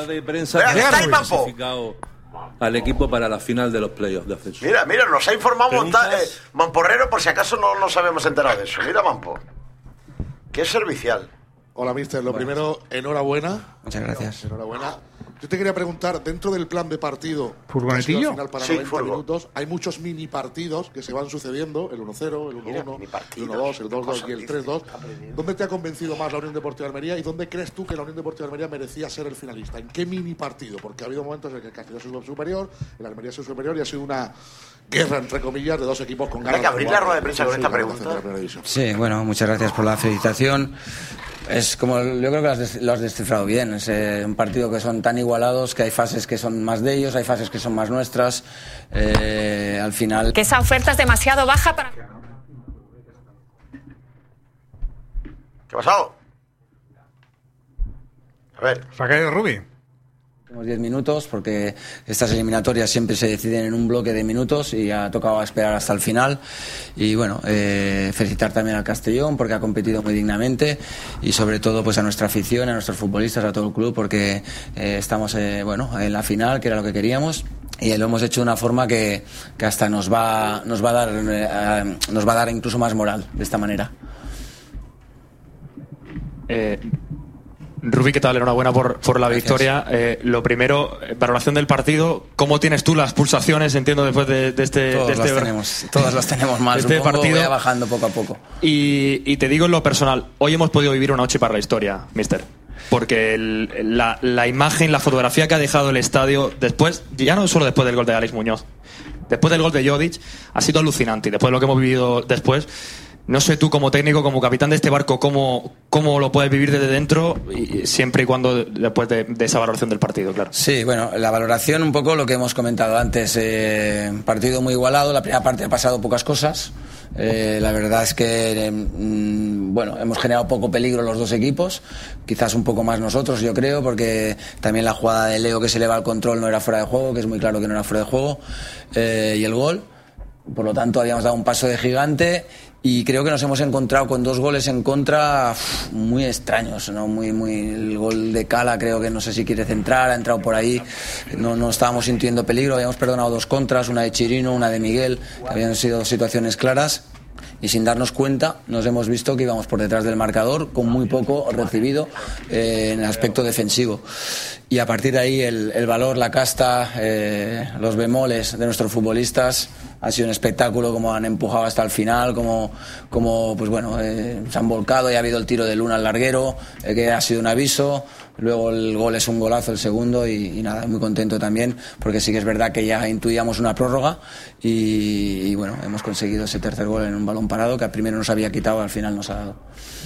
Al equipo para la final de los playoffs de ascenso. Mira, nos ha informado Mamporrero, por si acaso no nos habíamos enterado de eso. Mira, Mampo. Qué servicial. Hola, mister. Lo primero, enhorabuena. Muchas gracias. Enhorabuena. Yo te quería preguntar, dentro del plan de partido, ¿Furgonetillo? Final para 90 minutos, hay muchos mini partidos que se van sucediendo, el 1-0, el 1-1, el 1-2, el 2-2 y el 3-2. ¿Dónde te ha convencido más la Unión Deportiva Almería y dónde crees tú que la Unión Deportiva Almería merecía ser el finalista? ¿En qué mini partido? Porque ha habido momentos en que el Castellón ha sido superior, el Almería ha sido superior y ha sido una guerra, entre comillas, de dos equipos con ganas. Hay que abrir la rueda de prensa con esta pregunta. Sí, bueno, muchas gracias por la felicitación. Es como, yo creo que lo has descifrado bien. Es un partido que son tan igualados que hay fases que son más de ellos, hay fases que son más nuestras. Al final... Que esa oferta es demasiado baja para... ¿Qué ha pasado? A ver. ¿Se ha caído Rubi? Tenemos 10 minutos porque estas eliminatorias siempre se deciden en un bloque de minutos y ha tocado esperar hasta el final. Y bueno, felicitar también al Castellón porque ha competido muy dignamente y sobre todo pues a nuestra afición, a nuestros futbolistas, a todo el club porque estamos en la final, que era lo que queríamos. Y lo hemos hecho de una forma que hasta nos va a dar incluso más moral de esta manera. Rubí, ¿qué tal? Enhorabuena por la Gracias. victoria. Lo primero, valoración del partido. ¿Cómo tienes tú las pulsaciones, entiendo, después de este... Todas las tenemos mal. Este partido va bajando poco a poco. Y te digo en lo personal, hoy hemos podido vivir una noche para la historia, mister. Porque la imagen, la fotografía que ha dejado el estadio después, ya no solo después del gol de Alex Muñoz, después del gol de Jodic, ha sido alucinante. Y después de lo que hemos vivido después... No sé tú como técnico, como capitán de este barco, cómo lo puedes vivir desde dentro, y siempre y cuando después de esa valoración del partido, claro. Sí, bueno, la valoración un poco lo que hemos comentado antes, partido muy igualado, la primera parte ha pasado pocas cosas, la verdad es que hemos generado poco peligro los dos equipos, quizás un poco más nosotros, yo creo, porque también la jugada de Leo que se le va al control no era fuera de juego, que es muy claro que no era fuera de juego, y el gol, por lo tanto habíamos dado un paso de gigante. Y creo que nos hemos encontrado con 2 goles en contra muy extraños, ¿no? Muy el gol de Cala, creo que no sé si quiere centrar, ha entrado por ahí, no estábamos sintiendo peligro, habíamos perdonado 2 contras, una de Chirino, una de Miguel, que habían sido situaciones claras. Y sin darnos cuenta nos hemos visto que íbamos por detrás del marcador con muy poco recibido en el aspecto defensivo. Y a partir de ahí el valor, la casta, los bemoles de nuestros futbolistas ha sido un espectáculo, como han empujado hasta el final, como se han volcado y ha habido el tiro de Luna al larguero, que ha sido un aviso. Luego el gol es un golazo, el segundo, y nada, muy contento también, porque sí que es verdad que ya intuíamos una prórroga y bueno, hemos conseguido ese tercer gol en un balón parado que al primero nos había quitado, al final nos ha dado.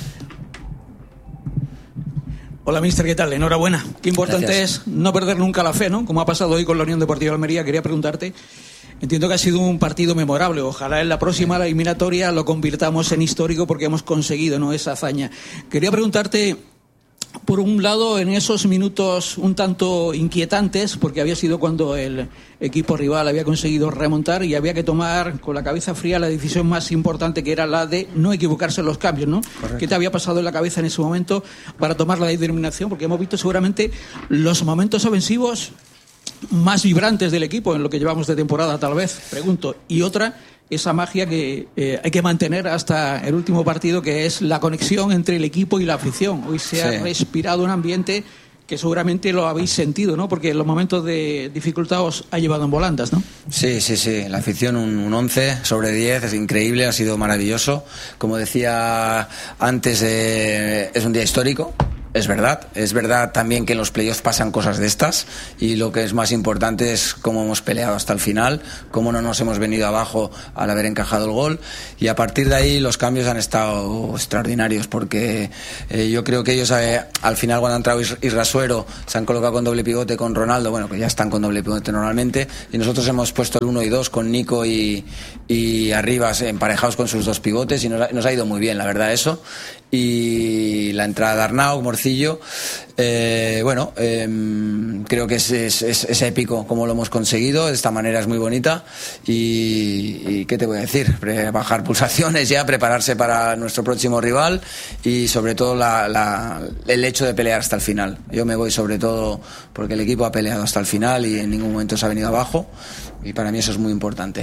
Hola, mister, ¿qué tal? Enhorabuena. Qué importante Gracias. es no perder nunca la fe, ¿no? Como ha pasado hoy con la Unión Deportiva Almería. Quería preguntarte, entiendo que ha sido un partido memorable. Ojalá en la próxima eliminatoria lo convirtamos en histórico porque hemos conseguido, ¿no?, esa hazaña. Quería preguntarte, por un lado, en esos minutos un tanto inquietantes, porque había sido cuando el equipo rival había conseguido remontar y había que tomar con la cabeza fría la decisión más importante, que era la de no equivocarse en los cambios, ¿no? Correcto. ¿Qué te había pasado en la cabeza en ese momento para tomar la determinación? Porque hemos visto seguramente los momentos ofensivos más vibrantes del equipo en lo que llevamos de temporada, tal vez, pregunto. Y otra, esa magia que hay que mantener hasta el último partido, que es la conexión entre el equipo y la afición. Hoy se ha respirado un ambiente que seguramente lo habéis sentido, ¿no? Porque en los momentos de dificultad os ha llevado en volandas, ¿no? Sí, la afición un 11 sobre 10, es increíble, ha sido maravilloso. Como decía antes, es un día histórico. Es verdad también que en los playoffs pasan cosas de estas y lo que es más importante es cómo hemos peleado hasta el final, cómo no nos hemos venido abajo al haber encajado el gol y a partir de ahí los cambios han estado extraordinarios porque yo creo que ellos al final cuando ha entrado Irrasuero se han colocado con doble pivote con Ronaldo, bueno, que ya están con doble pivote normalmente y nosotros hemos puesto el 1 y 2 con Nico y Arribas emparejados con sus dos pivotes y nos ha ido muy bien, la verdad, eso. Y la entrada de Arnau, Morcillo, creo que es épico como lo hemos conseguido, de esta manera es muy bonita y ¿qué te voy a decir? Bajar pulsaciones ya, prepararse para nuestro próximo rival y sobre todo el hecho de pelear hasta el final. Yo me voy sobre todo porque el equipo ha peleado hasta el final y en ningún momento se ha venido abajo y para mí eso es muy importante.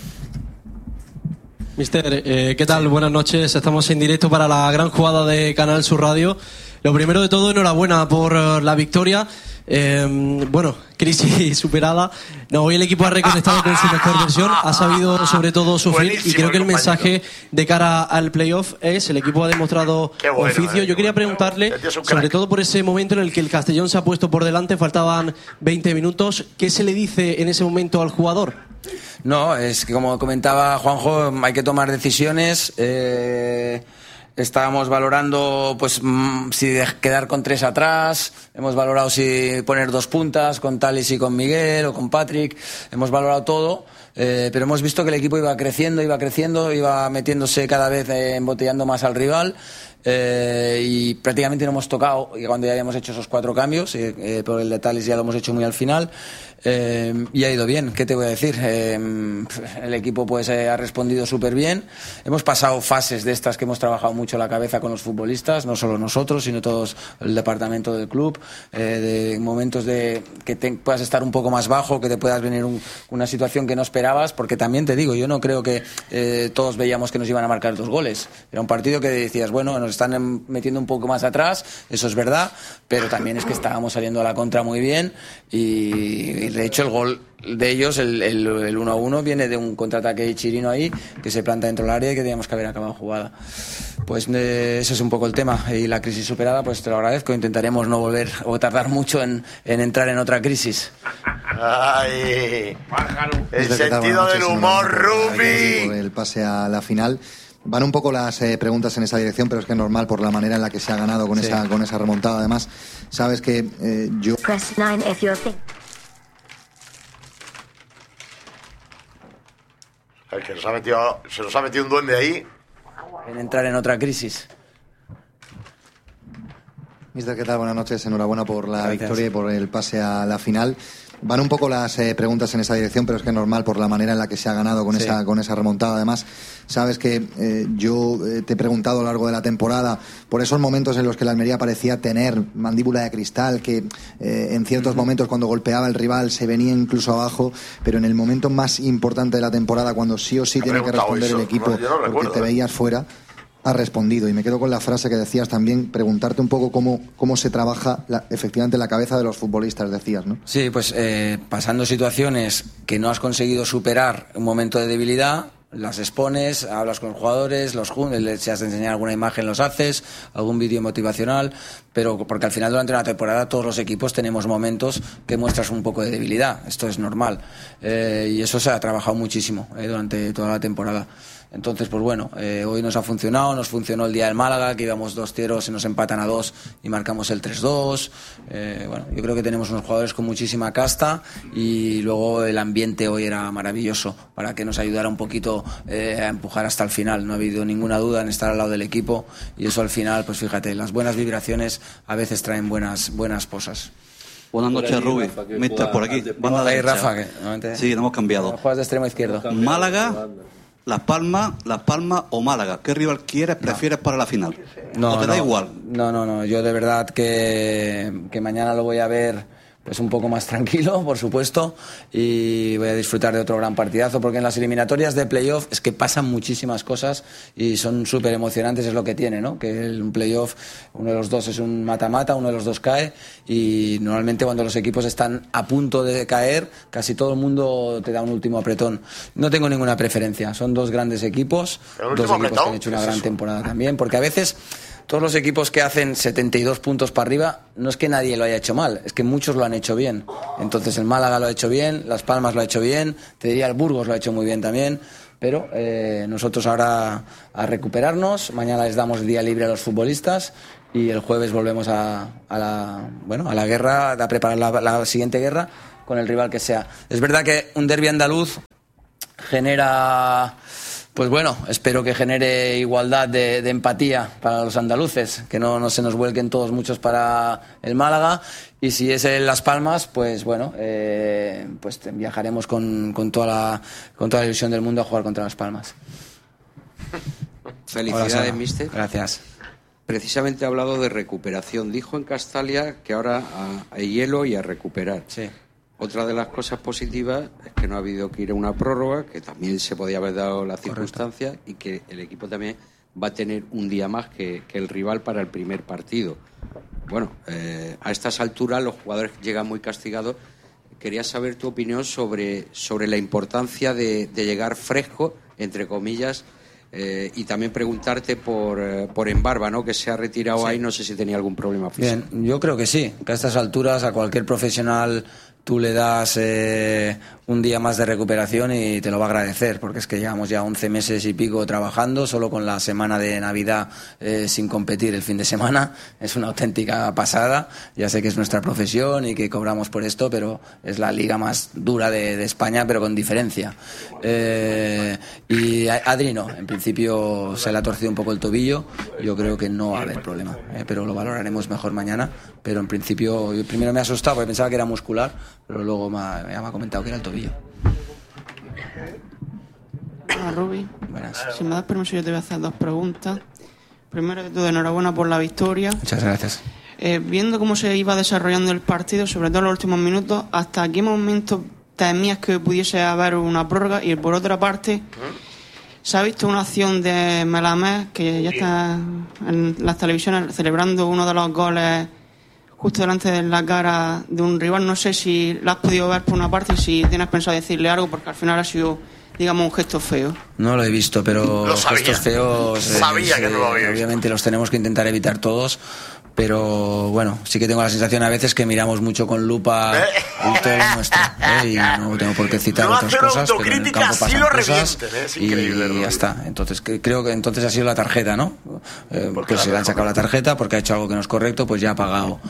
Mister, ¿qué tal? Buenas noches. Estamos en directo para la gran jugada de Canal Sur Radio. Lo primero de todo, enhorabuena por la victoria. Crisis superada. No, hoy el equipo ha reconectado con su mejor versión, ha sabido sobre todo sufrir y creo que el mensaje de cara al playoff es: el equipo ha demostrado oficio. Yo quería preguntarle, sobre todo por ese momento en el que el Castellón se ha puesto por delante, faltaban 20 minutos, ¿qué se le dice en ese momento al jugador? No, es que como comentaba Juanjo, hay que tomar decisiones. Estábamos valorando pues si quedar con 3 atrás, hemos valorado si poner 2 puntas con Talis y con Miguel o con Patrick, hemos valorado todo, pero hemos visto que el equipo iba creciendo, iba metiéndose cada vez, embotellando más al rival. Y prácticamente no hemos tocado y cuando ya habíamos hecho esos 4 cambios por el de Talis ya lo hemos hecho muy al final y ha ido bien. ¿Qué te voy a decir? El equipo pues ha respondido súper bien. Hemos pasado fases de estas que hemos trabajado mucho la cabeza con los futbolistas, no solo nosotros sino todos el departamento del club, de momentos de que puedas estar un poco más bajo, que te puedas venir una situación que no esperabas, porque también te digo, yo no creo que todos veíamos que nos iban a marcar 2 goles. Era un partido que decías, bueno, nos están metiendo un poco más atrás, eso es verdad, pero también es que estábamos saliendo a la contra muy bien y de hecho el gol de ellos, el 1-1, viene de un contraataque de Chirino ahí que se planta dentro del área y que teníamos que haber acabado jugada. Pues ese es un poco el tema y la crisis superada, pues te lo agradezco. Intentaremos no volver o tardar mucho en entrar en otra crisis. Ay, el sentido del humor, Rubi. El pase a la final. Van un poco las preguntas en esa dirección, pero es que es normal por la manera en la que se ha ganado con esa remontada. Además, sabes que yo... El que se nos ha metido un duende ahí. En entrar en otra crisis. Mister, ¿qué tal? Buenas noches. Enhorabuena por la victoria y por el pase a la final. Van un poco las preguntas en esa dirección, pero es que es normal por la manera en la que se ha ganado con esa remontada. Además, sabes que yo te he preguntado a lo largo de la temporada por esos momentos en los que la Almería parecía tener mandíbula de cristal, que en ciertos momentos cuando golpeaba el rival se venía incluso abajo, pero en el momento más importante de la temporada, cuando sí o sí tiene que responder el equipo, porque te veías fuera, ha respondido. Y me quedo con la frase que decías también, preguntarte un poco cómo se trabaja efectivamente la cabeza de los futbolistas, decías, ¿no? Sí, pues pasando situaciones que no has conseguido superar un momento de debilidad, las expones, hablas con los jugadores, si has de enseñar alguna imagen los haces, algún vídeo motivacional, pero porque al final durante una temporada todos los equipos tenemos momentos que muestras un poco de debilidad, esto es normal, y eso se ha trabajado muchísimo durante toda la temporada. Entonces, pues bueno, hoy nos funcionó el día del Málaga, que íbamos 2-0, se nos empatan a 2 y marcamos el 3-2. Bueno, yo creo que tenemos unos jugadores con muchísima casta y luego el ambiente hoy era maravilloso para que nos ayudara un poquito a empujar hasta el final. No ha habido ninguna duda en estar al lado del equipo y eso al final, pues fíjate, las buenas vibraciones a veces traen buenas cosas. Buenas noches, Rubi. Mister, por aquí. Banda de Rafa, sí, hemos cambiado. Juegas de extremo izquierdo. Málaga, Las Palmas o Málaga. ¿Qué rival prefieres para la final? ¿O te da igual? No. Yo de verdad que mañana lo voy a ver pues un poco más tranquilo, por supuesto, y voy a disfrutar de otro gran partidazo, porque en las eliminatorias de playoff es que pasan muchísimas cosas y son súper emocionantes, es lo que tiene, ¿no? Que un playoff, uno de los dos es un mata-mata, uno de los dos cae, y normalmente cuando los equipos están a punto de caer, casi todo el mundo te da un último apretón. No tengo ninguna preferencia, son dos grandes equipos, dos equipos que han hecho una gran temporada también, porque a veces todos los equipos que hacen 72 puntos para arriba, no es que nadie lo haya hecho mal, es que muchos lo han hecho bien. Entonces el Málaga lo ha hecho bien, Las Palmas lo ha hecho bien, te diría el Burgos lo ha hecho muy bien también, pero nosotros ahora a recuperarnos, mañana les damos día libre a los futbolistas y el jueves volvemos a la guerra, a preparar la siguiente guerra con el rival que sea. Es verdad que un derbi andaluz genera... Pues bueno, espero que genere igualdad de empatía para los andaluces, que no se nos vuelquen todos muchos para el Málaga. Y si es en Las Palmas, pues bueno, pues viajaremos con toda la ilusión del mundo a jugar contra Las Palmas. Felicidades, mister. Gracias. Precisamente ha hablado de recuperación. Dijo en Castalia que ahora hay hielo y a recuperar. Sí. Otra de las cosas positivas es que no ha habido que ir a una prórroga, que también se podía haber dado la circunstancia, y que el equipo también va a tener un día más que el rival para el primer partido. Bueno, a estas alturas los jugadores llegan muy castigados. Quería saber tu opinión sobre la importancia de llegar fresco, entre comillas, y también preguntarte por Embarba, ¿no? Que se ha retirado ahí, no sé si tenía algún problema físico. Bien, yo creo que sí, que a estas alturas a cualquier profesional tú le das un día más de recuperación y te lo va a agradecer, porque es que llevamos ya 11 meses y pico trabajando, solo con la semana de Navidad sin competir el fin de semana. Es una auténtica pasada. Ya sé que es nuestra profesión y que cobramos por esto, pero es la liga más dura de España, pero con diferencia. Y Adri no, en principio se le ha torcido un poco el tobillo. Yo creo que no va a haber problema, pero lo valoraremos mejor mañana. Pero en principio, yo primero me he asustado porque pensaba que era muscular, pero luego me ha comentado que era el tobillo. Hola, Rubi. Buenas. Si me das permiso, yo te voy a hacer dos preguntas. Primero de todo, enhorabuena por la victoria. Muchas gracias. Viendo cómo se iba desarrollando el partido, sobre todo en los últimos minutos, ¿hasta qué momento temías que pudiese haber una prórroga? Y por otra parte, ¿se ha visto una acción de Melamed, que ya está en las televisiones celebrando uno de los goles justo delante de la cara de un rival? No sé si la has podido ver por una parte y si tienes pensado decirle algo, porque al final ha sido, digamos, un gesto feo. No lo he visto, pero Lo sabía. gestos feos Sabía que no lo había visto. obviamente los tenemos que intentar evitar todos, pero bueno, sí que tengo la sensación a veces que miramos mucho con lupa todo lo nuestro, y no tengo por qué citar otras cosas, pero en el campo pasan cosas y ya está. Entonces creo que entonces ha sido la tarjeta, ¿no? Pues se le han sacado la tarjeta porque ha hecho algo que no es correcto, pues ya ha pagado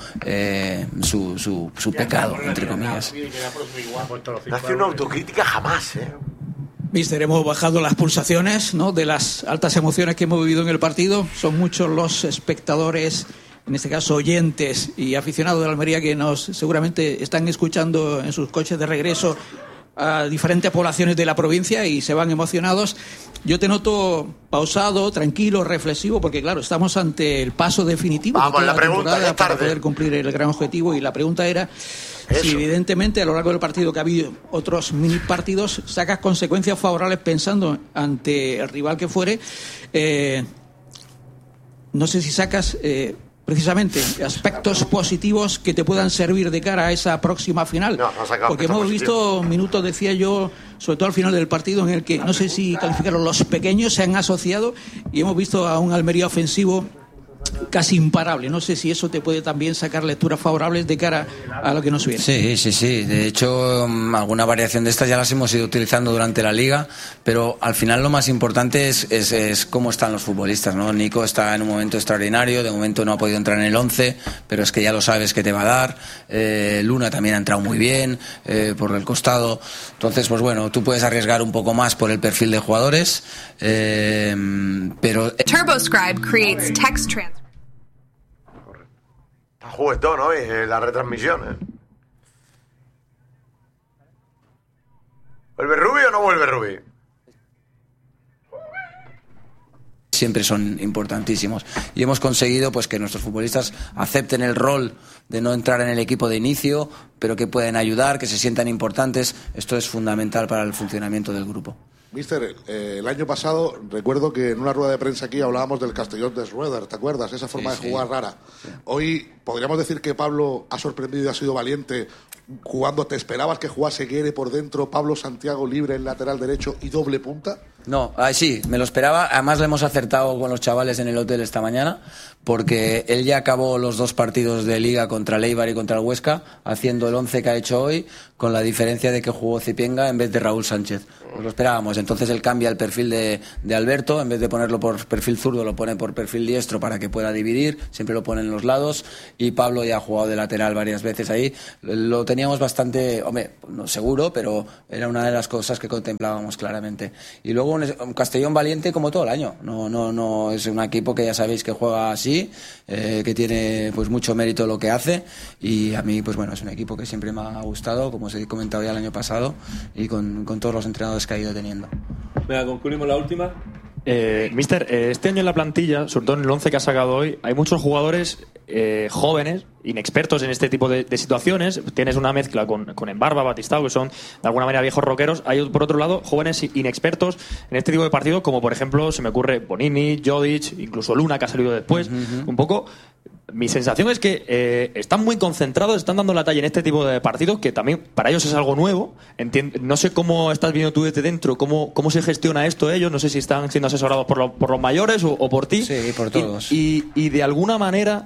su pecado, entre comillas. No hace una autocrítica jamás, Mister, hemos bajado las pulsaciones, ¿no?, de las altas emociones que hemos vivido en el partido. Son muchos los espectadores, en este caso oyentes y aficionados de la Almería, que nos seguramente están escuchando en sus coches de regreso a diferentes poblaciones de la provincia y se van emocionados. Yo te noto pausado, tranquilo, reflexivo, porque claro, estamos ante el paso definitivo de la temporada para poder cumplir el gran objetivo, y la pregunta era si evidentemente a lo largo del partido, que ha habido otros mini partidos, sacas consecuencias favorables pensando ante el rival que fuere. No sé si sacas precisamente aspectos positivos que te puedan servir de cara a esa próxima final. Porque hemos visto minutos, decía yo, sobre todo al final del partido, en el que no sé si calificaron, los pequeños se han asociado y hemos visto a un Almería ofensivo casi imparable. No sé si eso te puede también sacar lecturas favorables de cara a lo que nos viene. Sí. De hecho, alguna variación de estas ya las hemos ido utilizando durante la liga, pero al final lo más importante es cómo están los futbolistas, ¿no? Nico está en un momento extraordinario, de momento no ha podido entrar en el 11, pero es que ya lo sabes que te va a dar. Luna también ha entrado muy bien por el costado. Entonces, pues bueno, tú puedes arriesgar un poco más por el perfil de jugadores, pero... TurboScribe creates text transfer. Está juguetón hoy la retransmisión, ¿Vuelve Rubi o no vuelve Rubi? Siempre son importantísimos y hemos conseguido pues que nuestros futbolistas acepten el rol de no entrar en el equipo de inicio, pero que pueden ayudar, que se sientan importantes. Esto es fundamental para el funcionamiento del grupo. Mister, el año pasado recuerdo que en una rueda de prensa aquí hablábamos del Castellón de Schroeder, ¿te acuerdas? Esa forma de jugar rara. Sí. Hoy podríamos decir que Pablo ha sorprendido y ha sido valiente jugando. ¿Te esperabas que jugase Guere por dentro, Pablo Santiago libre en lateral derecho y doble punta? No, sí, me lo esperaba. Además, le hemos acertado con los chavales en el hotel esta mañana, porque él ya acabó los 2 partidos de Liga contra el Eibar y contra el Huesca, haciendo el 11 que ha hecho hoy, con la diferencia de que jugó Zipienga en vez de Raúl Sánchez. Nos lo esperábamos. Entonces él cambia el perfil de Alberto, en vez de ponerlo por perfil zurdo, lo pone por perfil diestro para que pueda dividir, siempre lo pone en los lados, y Pablo ya ha jugado de lateral varias veces ahí. Lo teníamos bastante, no seguro, pero era una de las cosas que contemplábamos claramente. Y luego un Castellón valiente como todo el año. No es un equipo que ya sabéis que juega así, que tiene pues mucho mérito lo que hace, y a mí pues bueno, es un equipo que siempre me ha gustado, como os he comentado ya el año pasado, y con todos los entrenadores que ha ido teniendo. Venga, concluimos la última. Mister, este año en la plantilla, sobre todo en el 11 que ha sacado hoy, hay muchos jugadores jóvenes, inexpertos en este tipo de situaciones. Tienes una mezcla con Embarba, Batistao, que son de alguna manera viejos rockeros. Hay, por otro lado, jóvenes inexpertos en este tipo de partidos, como por ejemplo, se me ocurre Bonini, Jodic, incluso Luna, que ha salido después. Un poco... Mi sensación es que están muy concentrados, están dando la talla en este tipo de partidos, que también para ellos es algo nuevo. No sé cómo estás viendo tú desde dentro, cómo se gestiona esto ellos. No sé si están siendo asesorados por los mayores o por ti. Sí, por todos. Y de alguna manera,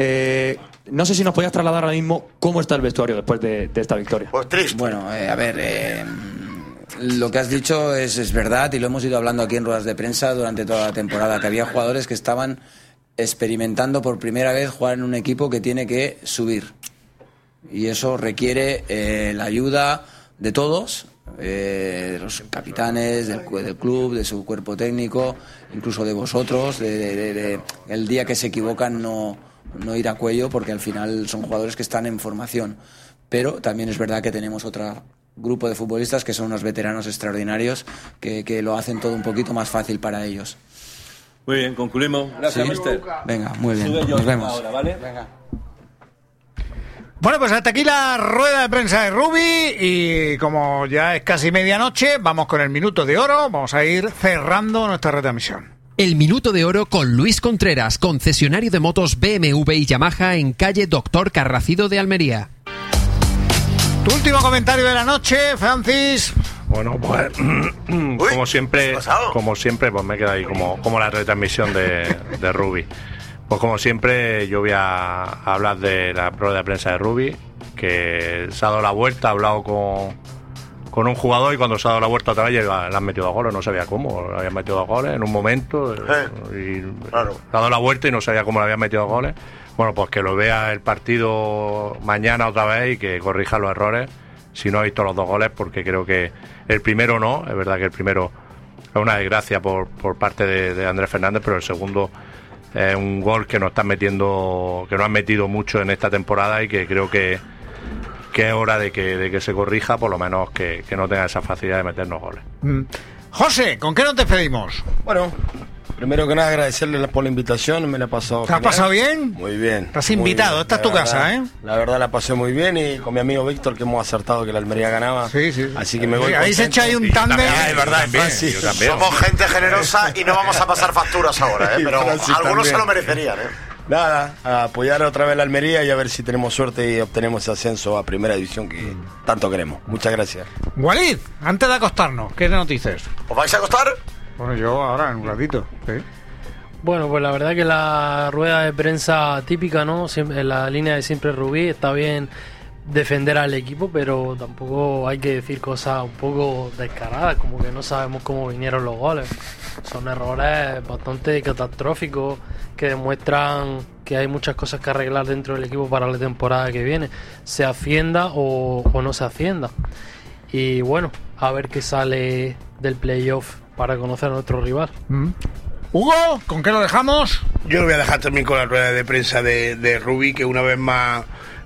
no sé si nos podías trasladar ahora mismo cómo está el vestuario después de esta victoria. Pues triste. Bueno, a ver... Lo que has dicho es verdad, y lo hemos ido hablando aquí en ruedas de prensa durante toda la temporada, que había jugadores que estaban experimentando por primera vez jugar en un equipo que tiene que subir, y eso requiere la ayuda de todos, los capitanes del club, de su cuerpo técnico, incluso de vosotros, de el día que se equivocan no ir a cuello, porque al final son jugadores que están en formación. Pero también es verdad que tenemos otro grupo de futbolistas que son unos veteranos extraordinarios que lo hacen todo un poquito más fácil para ellos. Muy bien, concluimos. Gracias, mister. Venga, muy bien. Nos vemos. Ahora, ¿vale? Venga. Bueno, pues hasta aquí la rueda de prensa de Rubi, y como ya es casi medianoche, vamos con el minuto de oro. Vamos a ir cerrando nuestra retransmisión. El minuto de oro con Luis Contreras, concesionario de motos BMW y Yamaha en calle Doctor Carracido de Almería. Tu último comentario de la noche, Francis. Bueno, pues como siempre, pues me queda ahí como la retransmisión de Rubi. Pues como siempre, yo voy a hablar de la rueda de prensa de Rubi, que se ha dado la vuelta, ha hablado con un jugador, y cuando se ha dado la vuelta otra vez le han metido 2 goles, no sabía cómo, le habían metido 2 goles en un momento, y claro, se ha dado la vuelta y no sabía cómo le habían metido 2 goles. Bueno, pues que lo vea el partido mañana otra vez y que corrija los errores, si no ha visto los 2 goles, porque creo que el primero no, es verdad que el primero es una desgracia por parte de Andrés Fernández, pero el segundo es un gol que no están metiendo, que no han metido mucho en esta temporada, y que creo que es hora de que se corrija, por lo menos que no tenga esa facilidad de meternos goles. José, ¿con qué nos despedimos? Bueno, primero que nada agradecerle por la invitación, me la he pasado ¿Te has pasado bien? Muy bien. Estás invitado, esta es tu casa, ¿eh? La verdad la pasé muy bien, y con mi amigo Víctor, que hemos acertado que la Almería ganaba. Sí. Así que me voy. Ahí se echa ahí un tándem. Es verdad, sí. Somos gente generosa y no vamos a pasar facturas ahora, pero algunos también se lo merecerían, Nada, a apoyar otra vez la Almería y a ver si tenemos suerte y obtenemos ese ascenso a Primera División que tanto queremos. Muchas gracias. Walid, antes de acostarnos, ¿qué noticias? ¿Os vais a acostar? Bueno, yo ahora, en un ratito. ¿Sí? Bueno, pues la verdad que la rueda de prensa típica, ¿no? Siempre, en la línea de siempre Rubí, está bien defender al equipo, pero tampoco hay que decir cosas un poco descaradas, como que no sabemos cómo vinieron los goles. Son errores bastante catastróficos que demuestran que hay muchas cosas que arreglar dentro del equipo para la temporada que viene, se ascienda o no se ascienda. Y bueno, a ver qué sale del playoff para conocer a nuestro rival. Hugo, ¿con qué lo dejamos? Yo lo voy a dejar también con la rueda de prensa de Rubí, que una vez más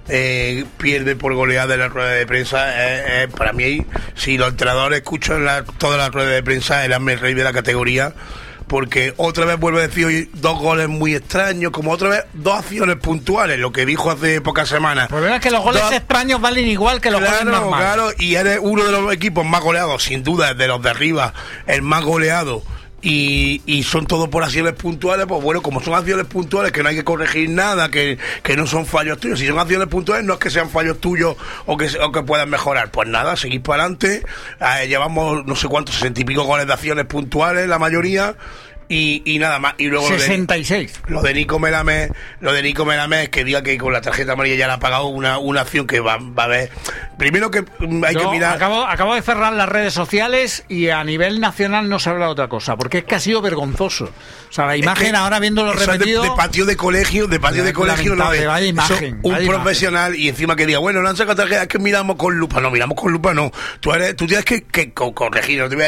pierde por goleada en la rueda de prensa. Para mí, si los entrenadores escuchan toda la rueda de prensa, el rey de la categoría, porque otra vez vuelve a decir hoy 2 goles muy extraños, como otra vez 2 acciones puntuales, lo que dijo hace pocas semanas. El problema es que los goles extraños valen igual que los goles normales. Claro, y eres uno de los equipos más goleados, sin duda, de los de arriba, el más goleado, y son todo por acciones puntuales, pues bueno, como son acciones puntuales que no hay que corregir nada, que no son fallos tuyos, si son acciones puntuales no es que sean fallos tuyos o que puedan mejorar, pues nada, seguir para adelante, llevamos no sé cuántos, 60 y pico goles de acciones puntuales, la mayoría, y nada más. Y luego 66. Lo de Nico Melamés, que diga que con la tarjeta amarilla ya le ha pagado una acción que va a ver. Primero que hay que mirar. Acabo de cerrar las redes sociales y a nivel nacional no se habla de otra cosa, porque es que ha sido vergonzoso. O sea, la imagen ahora viéndolo repetido. De patio de colegio, no vaya imagen. Un profesional y encima que diga, bueno, no han sacado tarjeta, es que miramos con lupa. No, miramos con lupa no. Tú tienes que corregir, no te voy a